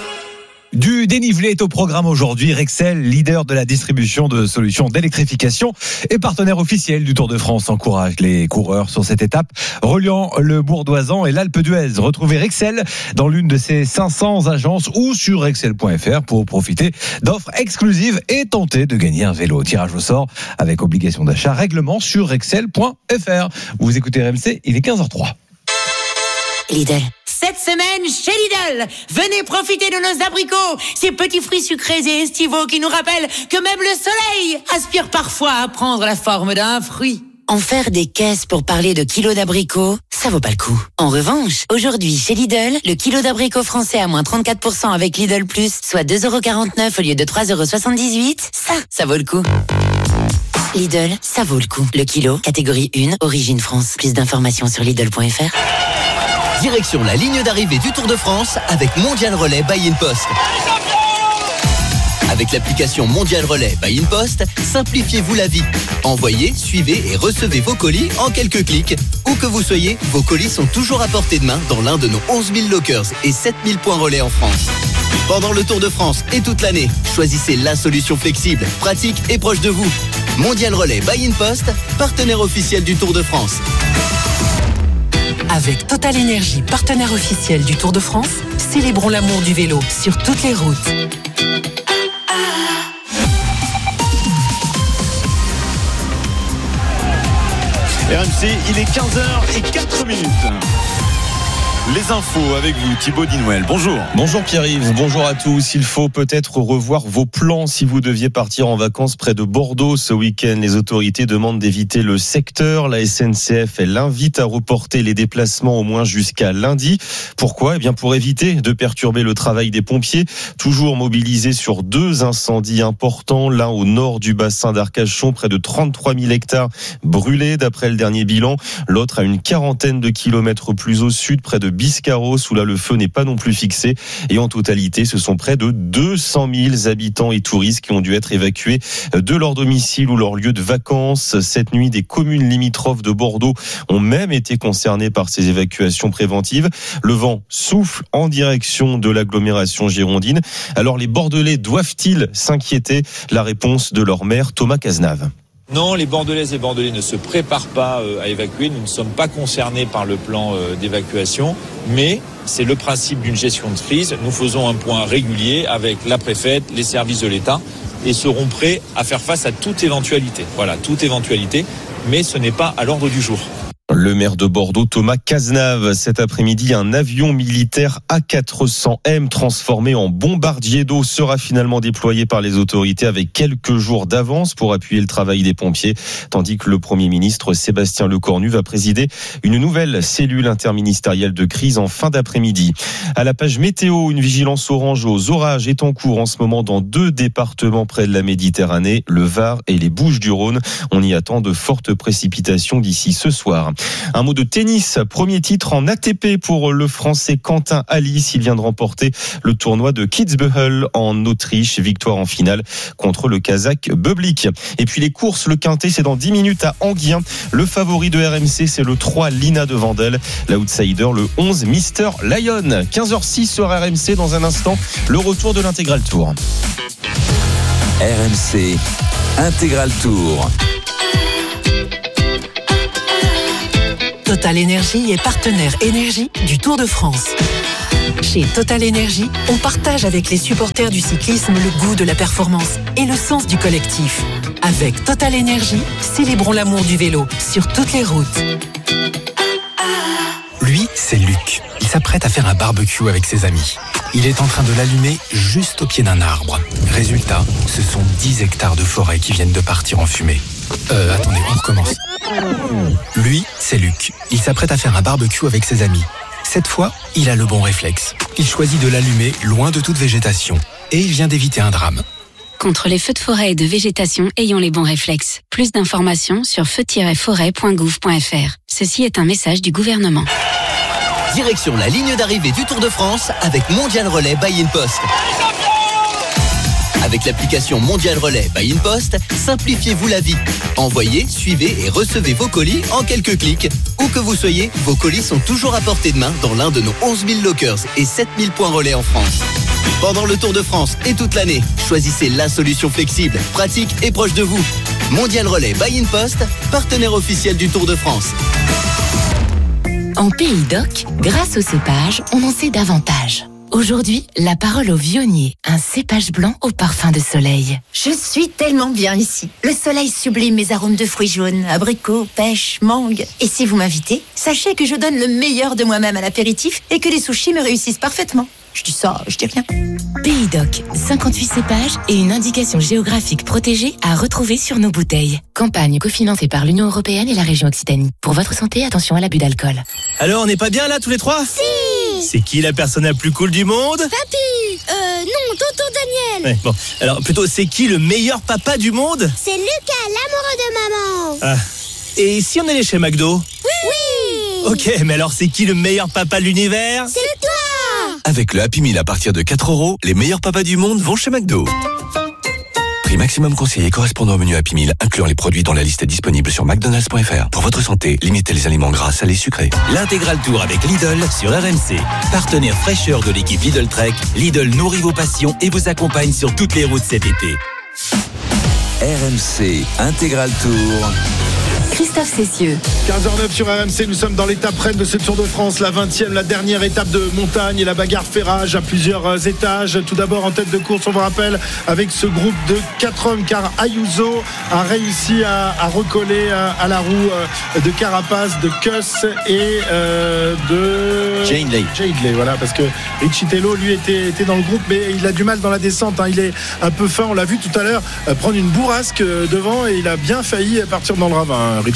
B: Du dénivelé est au programme aujourd'hui. Rexel, leader de la distribution de solutions d'électrification et partenaire officiel du Tour de France, encourage les coureurs sur cette étape reliant le Bourdoisan et l'Alpe d'Huez. Retrouvez Rexel dans l'une de ses cinq cents agences ou sur rexel point f r pour profiter d'offres exclusives et tenter de gagner un vélo. Tirage au sort avec obligation d'achat, règlement sur rexel point f r. Vous écoutez R M C, il est quinze heures zéro trois.
I: Lidl. Cette semaine, chez Lidl, venez profiter de nos abricots, ces petits fruits sucrés et estivaux qui nous rappellent que même le soleil aspire parfois à prendre la forme d'un fruit.
X: En faire des caisses pour parler de kilos d'abricots, ça vaut pas le coup. En revanche, aujourd'hui, chez Lidl, le kilo d'abricots français à moins trente-quatre pour cent avec Lidl Plus, soit deux euros quarante-neuf au lieu de trois euros soixante-dix-huit, ça, ça vaut le coup. Lidl, ça vaut le coup. Le kilo, catégorie un, origine France. Plus d'informations sur Lidl point f r.
H: Direction la ligne d'arrivée du Tour de France avec Mondial Relais by InPost. Avec l'application Mondial Relais by InPost, simplifiez-vous la vie. Envoyez, suivez et recevez vos colis en quelques clics. Où que vous soyez, vos colis sont toujours à portée de main dans l'un de nos onze mille lockers et sept mille points relais en France. Pendant le Tour de France et toute l'année, choisissez la solution flexible, pratique et proche de vous. Mondial Relais by InPost, partenaire officiel du Tour de France.
F: Avec Total Énergie, partenaire officiel du Tour de France, célébrons l'amour du vélo sur toutes les routes.
A: R M C, il est quinze heures zéro quatre minutes. Les infos avec vous, Thibaut Dinouel. Bonjour.
J: Bonjour Pierre-Yves, bonjour à tous. Il faut peut-être revoir vos plans si vous deviez partir en vacances près de Bordeaux ce week-end. Les autorités demandent d'éviter le secteur. La S N C F, elle invite à reporter les déplacements au moins jusqu'à lundi. Pourquoi ? Eh bien pour éviter de perturber le travail des pompiers, toujours mobilisés sur deux incendies importants. L'un au nord du bassin d'Arcachon, près de trente-trois mille hectares brûlés d'après le dernier bilan. L'autre à une quarantaine de kilomètres plus au sud, près de Biscarros où là le feu n'est pas non plus fixé. Et en totalité, ce sont près de deux cent mille habitants et touristes qui ont dû être évacués de leur domicile ou leur lieu de vacances. Cette nuit, des communes limitrophes de Bordeaux ont même été concernées par ces évacuations préventives. Le vent souffle en direction de l'agglomération girondine. Alors les Bordelais doivent-ils s'inquiéter? La réponse de leur maire Thomas Cazenave.
L: Non, les Bordelaises et Bordelais ne se préparent pas à évacuer. Nous ne sommes pas concernés par le plan d'évacuation, mais c'est le principe d'une gestion de crise. Nous faisons un point régulier avec la préfète, les services de l'État et seront prêts à faire face à toute éventualité. Voilà, toute éventualité, mais ce n'est pas à l'ordre du jour.
J: Le maire de Bordeaux, Thomas Cazenave. Cet après-midi, un avion militaire A quatre cents M transformé en bombardier d'eau sera finalement déployé par les autorités avec quelques jours d'avance pour appuyer le travail des pompiers, tandis que le Premier ministre Sébastien Lecornu va présider une nouvelle cellule interministérielle de crise en fin d'après-midi. À la page météo, une vigilance orange aux orages est en cours en ce moment dans deux départements près de la Méditerranée, le Var et les Bouches-du-Rhône. On y attend de fortes précipitations d'ici ce soir. Un mot de tennis, premier titre en A T P pour le Français Quentin Halys. Il vient de remporter le tournoi de Kitzbühel en Autriche, victoire en finale contre le Kazakh Bublik. Et puis les courses, le quintet, c'est dans dix minutes à Enghien. Le favori de R M C, c'est le trois Lina de Vandel. L'outsider, le onze Mister Lion. quinze heures six sur R M C. Dans un instant, le retour de l'Intégral Tour.
P: R M C Intégral Tour.
F: Total Énergie est partenaire énergie du Tour de France. Chez Total Énergie, on partage avec les supporters du cyclisme le goût de la performance et le sens du collectif. Avec Total Énergie, célébrons l'amour du vélo sur toutes les routes.
M: Lui, c'est Luc. Il s'apprête à faire un barbecue avec ses amis. Il est en train de l'allumer juste au pied d'un arbre. Résultat, ce sont dix hectares de forêt qui viennent de partir en fumée. Euh, attendez, on recommence. Lui, c'est Luc. Il s'apprête à faire un barbecue avec ses amis. Cette fois, il a le bon réflexe. Il choisit de l'allumer loin de toute végétation. Et il vient d'éviter un drame.
N: Contre les feux de forêt et de végétation, ayons les bons réflexes. Plus d'informations sur feu tiret forêt point gouv point f r. Ceci est un message du gouvernement.
H: Direction la ligne d'arrivée du Tour de France avec Mondial Relais by InPost. Avec l'application Mondial Relais by InPost, simplifiez-vous la vie. Envoyez, suivez et recevez vos colis en quelques clics. Où que vous soyez, vos colis sont toujours à portée de main dans l'un de nos onze mille lockers et sept mille points relais en France. Pendant le Tour de France et toute l'année, choisissez la solution flexible, pratique et proche de vous. Mondial Relais by InPost, partenaire officiel du Tour de France.
X: En Pays d'Oc, grâce au cépage, on en sait davantage. Aujourd'hui, la parole au vionnier, un cépage blanc au parfum de soleil.
Y: Je suis tellement bien ici. Le soleil sublime mes arômes de fruits jaunes, abricots, pêche, mangue. Et si vous m'invitez, sachez que je donne le meilleur de moi-même à l'apéritif et que les sushis me réussissent parfaitement. Je dis ça, je dis rien.
X: Pays d'Oc, cinquante-huit cépages et une indication géographique protégée à retrouver sur nos bouteilles. Campagne cofinancée par l'Union Européenne et la région Occitanie. Pour votre santé, attention à l'abus d'alcool.
O: Alors, on n'est pas bien là tous les trois?
Y: Si.
O: C'est qui la personne la plus cool du monde?
Y: Papy. Euh, non, tonton Daniel.
O: Ouais, bon, alors plutôt, c'est qui le meilleur papa du monde?
Y: C'est Lucas, l'amoureux de maman.
O: Ah. Et si on allait chez McDo?
Y: Oui. Oui.
O: Ok, mais alors c'est qui le meilleur papa de l'univers?
Y: C'est toi.
R: Avec le Happy Meal à partir de quatre euros, les meilleurs papas du monde vont chez McDo. Prix maximum conseillé correspondant au menu Happy Meal, incluant les produits dont la liste est disponible sur mcdonalds point f r. Pour votre santé, limitez les aliments gras, salés, sucrés.
Z: L'Intégral Tour avec Lidl sur R M C. Partenaire fraîcheur de l'équipe Lidl Trek, Lidl nourrit vos passions et vous accompagne sur toutes les routes cet été.
P: R M C Intégral Tour.
X: Christophe Cessieux.
D: quinze heures neuf sur R M C, nous sommes dans l'étape reine de ce Tour de France, la vingtième, la dernière étape de montagne et la bagarre fait rage à plusieurs étages. Tout d'abord en tête de course, on vous rappelle, avec ce groupe de quatre hommes, car Ayuso a réussi à, à recoller à, à la roue de Carapace, de Kuss et euh, de
A: Hindley.
D: Hindley, voilà, parce que Richitello, lui, était, était dans le groupe, mais il a du mal dans la descente, hein. Il est un peu fin, on l'a vu tout à l'heure, prendre une bourrasque devant et il a bien failli partir dans le ravin. Richitello.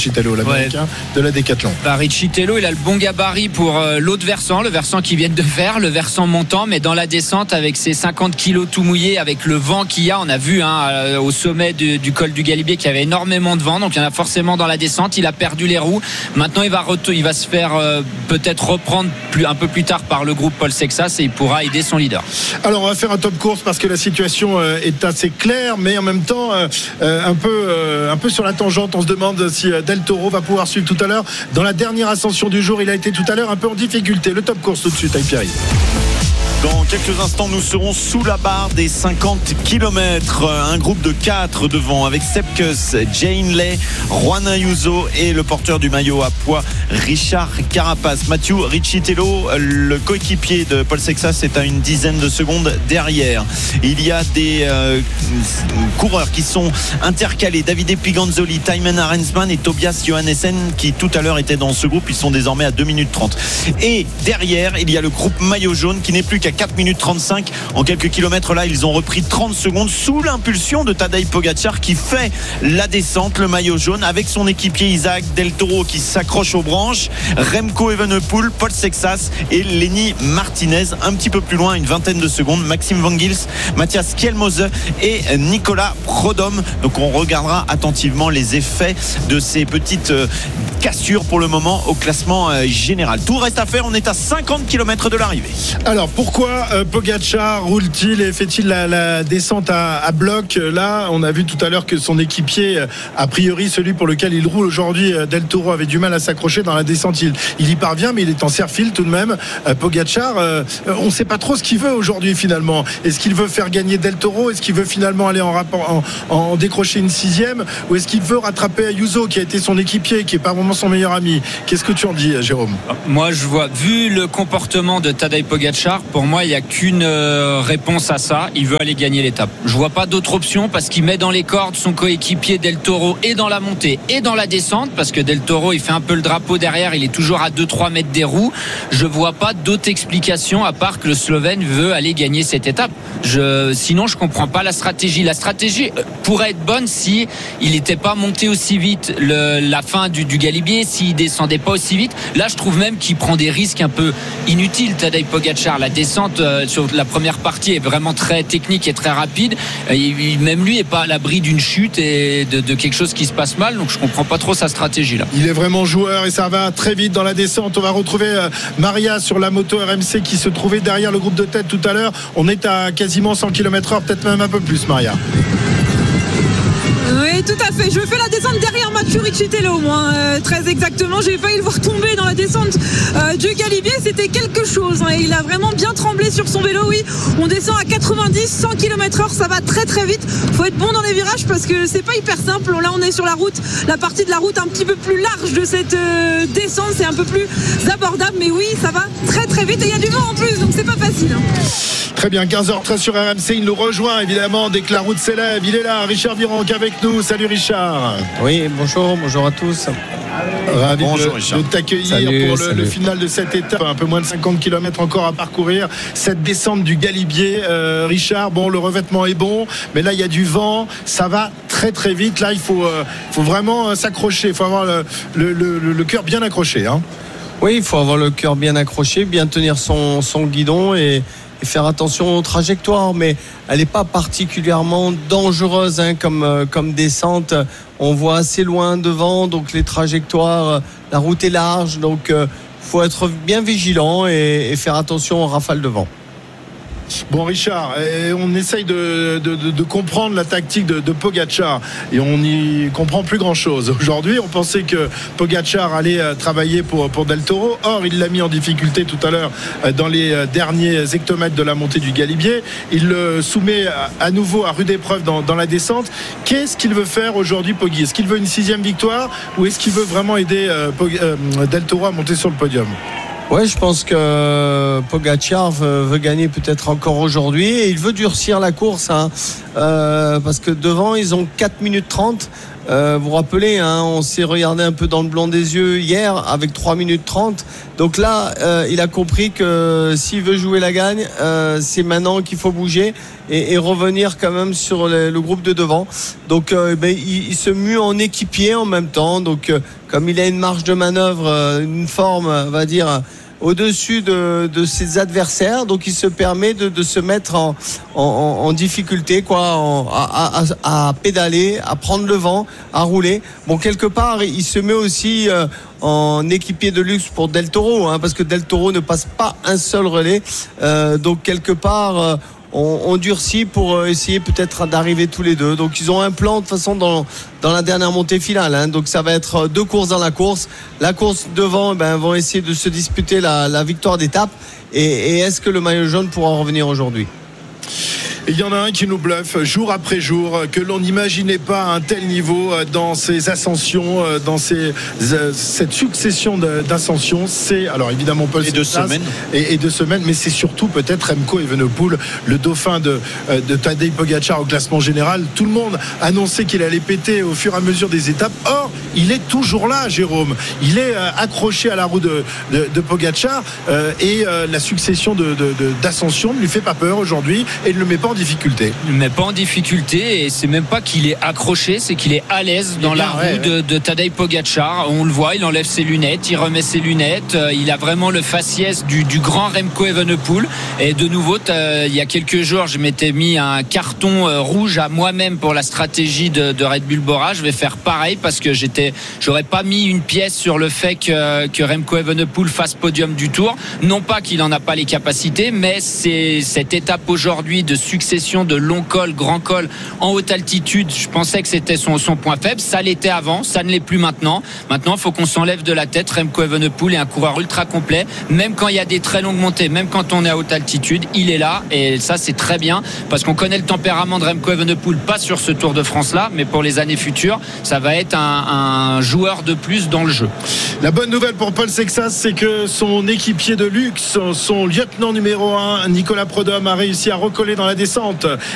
D: Riccitello, l'américain ouais. de la Décathlon.
E: Bah, Riccitello, il a le bon gabarit pour euh, l'autre versant, le versant qu'ils viennent de faire, le versant montant, mais dans la descente avec ses cinquante kilos tout mouillés, avec le vent qu'il y a, on a vu hein, au sommet du, du col du Galibier qu'il y avait énormément de vent, donc il y en a forcément dans la descente. Il a perdu les roues. Maintenant, il va, re- il va se faire euh, peut-être reprendre plus, un peu plus tard par le groupe Paul Sexas et il pourra aider son leader.
D: Alors, on va faire un top course parce que la situation euh, est assez claire, mais en même temps, euh, euh, un, peu, euh, un peu sur la tangente. On se demande si euh, Del Toro va pouvoir suivre tout à l'heure. Dans la dernière ascension du jour, il a été tout à l'heure un peu en difficulté. Le top course tout de suite avec Pierre.
A: Dans quelques instants, nous serons sous la barre des cinquante kilomètres. Un groupe de quatre devant avec Sepkus, Jane Lay, Juan Ayuso et le porteur du maillot à poids, Richard Carapace. Mathieu Riccitello, le coéquipier de Paul Sexas, est à une dizaine de secondes derrière. Il y a des euh, coureurs qui sont intercalés. Davide Piganzoli, Thymen Arensman et Tobias Johannessen qui tout à l'heure étaient dans ce groupe. Ils sont désormais à deux minutes trente. Et derrière, il y a le groupe maillot jaune qui n'est plus qu'à quatre minutes trente-cinq. En quelques kilomètres là, ils ont repris trente secondes sous l'impulsion de Tadej Pogacar qui fait la descente, le maillot jaune, avec son équipier Isaac Del Toro qui s'accroche aux branches, Remco Evenepoel, Paul Sexas et Lenny Martinez. Un petit peu plus loin, une vingtaine de secondes, Maxime Van Gils, Mathias Kjelmose et Nicolas Prodhomme. Donc on regardera attentivement les effets de ces petites euh, cassures pour le moment au classement euh, général. Tout reste à faire, on est à cinquante kilomètres de l'arrivée.
D: Alors pourquoi euh, Pogacar roule-t-il et fait-il la, la descente à, à bloc? Là, on a vu tout à l'heure que son équipier, a priori celui pour lequel il roule aujourd'hui, Del Toro, avait du mal à s'accrocher dans la descente. Il, il y parvient, mais il est en serre-fil tout de même. Euh, Pogacar, euh, on ne sait pas trop ce qu'il veut aujourd'hui finalement. Est-ce qu'il veut faire gagner Del Toro? Est-ce qu'il veut finalement aller en, rapport, en, en décrocher une sixième? Ou est-ce qu'il veut rattraper Ayuso qui a été son équipier, qui est par moment son meilleur ami? Qu'est-ce que tu en dis, Jérôme?
E: Moi, je vois, vu le comportement de Tadej Pogacar, pour moi, il n'y a qu'une réponse à ça. Il veut aller gagner l'étape. Je vois pas d'autre option parce qu'il met dans les cordes son coéquipier Del Toro et dans la montée et dans la descente, parce que Del Toro, il fait un peu le drapeau derrière. Il est toujours à deux trois mètres des roues. Je vois pas d'autre explication à part que le Slovène veut aller gagner cette étape. Je, sinon, je comprends pas la stratégie. La stratégie pourrait être bonne si il n'était pas monté aussi vite le, la fin du, du Galibier, s'il descendait pas aussi vite. Là, je trouve même qu'il prend des risques un peu inutiles, Tadej Pogacar. La descente euh, sur la première partie est vraiment très technique et très rapide. Et même lui est pas à l'abri d'une chute et de, de quelque chose qui se passe mal. Donc je comprends pas trop sa stratégie là.
D: Il est vraiment joueur et ça va très vite dans la descente. On va retrouver euh, Maria sur la moto R M C qui se trouvait derrière le groupe de tête tout à l'heure. On est à quasiment cent kilomètres heure, peut-être même un peu plus, Maria.
G: Oui, tout à fait. Je fais la descente derrière Mathieu Riccitello, moi, euh, très exactement. J'ai failli le voir tomber dans la descente euh, du Galibier. C'était quelque chose. Hein. Il a vraiment bien tremblé sur son vélo. Oui, on descend à quatre-vingt-dix, cent kilomètres heure. Ça va très très vite. Faut être bon dans les virages parce que c'est pas hyper simple. Là, on est sur la route, la partie de la route un petit peu plus large de cette euh, descente. C'est un peu plus abordable, mais oui, ça va très très vite. Et il y a du vent en plus, donc c'est pas facile. Hein.
D: Très bien, quinze heures treize sur R M C. Il nous rejoint évidemment dès que la route s'élève. Il est là, Richard Virenque avec nous. Salut Richard.
K: Oui, bonjour, bonjour à tous.
D: Ravi
K: bonjour,
D: de, de t'accueillir
K: salut,
D: pour le, le final de cette étape. Un peu moins de cinquante kilomètres encore à parcourir. Cette descente du Galibier, euh, Richard, bon, le revêtement est bon, mais là il y a du vent. Ça va très très vite. Là, il faut, euh, faut vraiment s'accrocher. Il faut avoir le, le, le, le cœur bien accroché. Hein.
K: Oui, il faut avoir le cœur bien accroché, bien tenir son, son guidon et et faire attention aux trajectoires, mais elle n'est pas particulièrement dangereuse hein, comme, euh, comme descente. On voit assez loin devant, donc les trajectoires, euh, la route est large, donc il euh, faut être bien vigilant et, et faire attention aux rafales de vent.
D: Bon Richard, on essaye de, de, de, de comprendre la tactique de, de Pogacar et on n'y comprend plus grand chose. Aujourd'hui on pensait que Pogacar allait travailler pour, pour Del Toro. Or il l'a mis en difficulté tout à l'heure dans les derniers hectomètres de la montée du Galibier. Il le soumet à nouveau à rude épreuve dans, dans la descente. Qu'est-ce qu'il veut faire aujourd'hui Poggi? Est-ce qu'il veut une sixième victoire ou est-ce qu'il veut vraiment aider euh, euh, Del Toro à monter sur le podium?
K: Ouais, je pense que Pogacar veut, veut gagner peut-être encore aujourd'hui et il veut durcir la course hein, euh, parce que devant ils ont quatre minutes trente. Euh, vous vous rappelez, hein, on s'est regardé un peu dans le blanc des yeux hier avec trois minutes trente. Donc là, euh, il a compris que s'il veut jouer la gagne, euh, c'est maintenant qu'il faut bouger et, et revenir quand même sur le, le groupe de devant. Donc euh, ben, il, il se mue en équipier en même temps. Donc euh, comme il a une marge de manœuvre, une forme, on va dire, au-dessus de, de ses adversaires, donc il se permet de, de se mettre en, en, en difficulté, quoi, en, à, à, à pédaler, à prendre le vent, à rouler. Bon, quelque part, il se met aussi euh, en équipier de luxe pour Del Toro, hein, parce que Del Toro ne passe pas un seul relais, euh, donc quelque part. Euh, On, on durcit pour essayer peut-être d'arriver tous les deux. Donc ils ont un plan de toute façon dans, dans la dernière montée finale, hein. Donc ça va être deux courses dans la course. La course devant, ben, vont essayer de se disputer la, la victoire d'étape. Et, et est-ce que le maillot jaune pourra revenir aujourd'hui ?
D: Il y en a un qui nous bluffe jour après jour, que l'on n'imaginait pas à un tel niveau dans ces ascensions, dans ces, cette succession d'ascensions. C'est alors évidemment Paul
A: et de semaines
D: et, et de semaines, mais c'est surtout peut-être Remco Evenepoel, le dauphin de, de Tadej Pogacar au classement général. Tout le monde annonçait qu'il allait péter au fur et à mesure des étapes. Or, il est toujours là, Jérôme. Il est accroché à la roue de, de, de Pogacar et la succession de, de, de, d'ascensions ne lui fait pas peur aujourd'hui et ne le met pas en difficulté.
E: Il ne met pas en difficulté et c'est même pas qu'il est accroché, c'est qu'il est à l'aise dans la roue ouais, de, de Tadej Pogacar. On le voit, il enlève ses lunettes, il remet ses lunettes, il a vraiment le faciès du, du grand Remco Evenepoel. Et de nouveau, il y a quelques jours, je m'étais mis un carton rouge à moi-même pour la stratégie de, de Red Bull Bora. Je vais faire pareil parce que j'étais, j'aurais pas mis une pièce sur le fait que, que Remco Evenepoel fasse podium du Tour. Non pas qu'il en a pas les capacités, mais c'est cette étape aujourd'hui de succession de long col, grand col en haute altitude. Je pensais que c'était son, son point faible. Ça l'était avant, ça ne l'est plus maintenant. Maintenant, il faut qu'on s'enlève de la tête. Remco Evenepoel est un coureur ultra complet. Même quand il y a des très longues montées, même quand on est à haute altitude, il est là. Et ça, c'est très bien parce qu'on connaît le tempérament de Remco Evenepoel, pas sur ce Tour de France-là, mais pour les années futures, ça va être un, un joueur de plus dans le jeu.
D: La bonne nouvelle pour Paul Sexas, c'est que son équipier de luxe, son lieutenant numéro un, Nicolas Prudhomme, a réussi à recoller dans la descente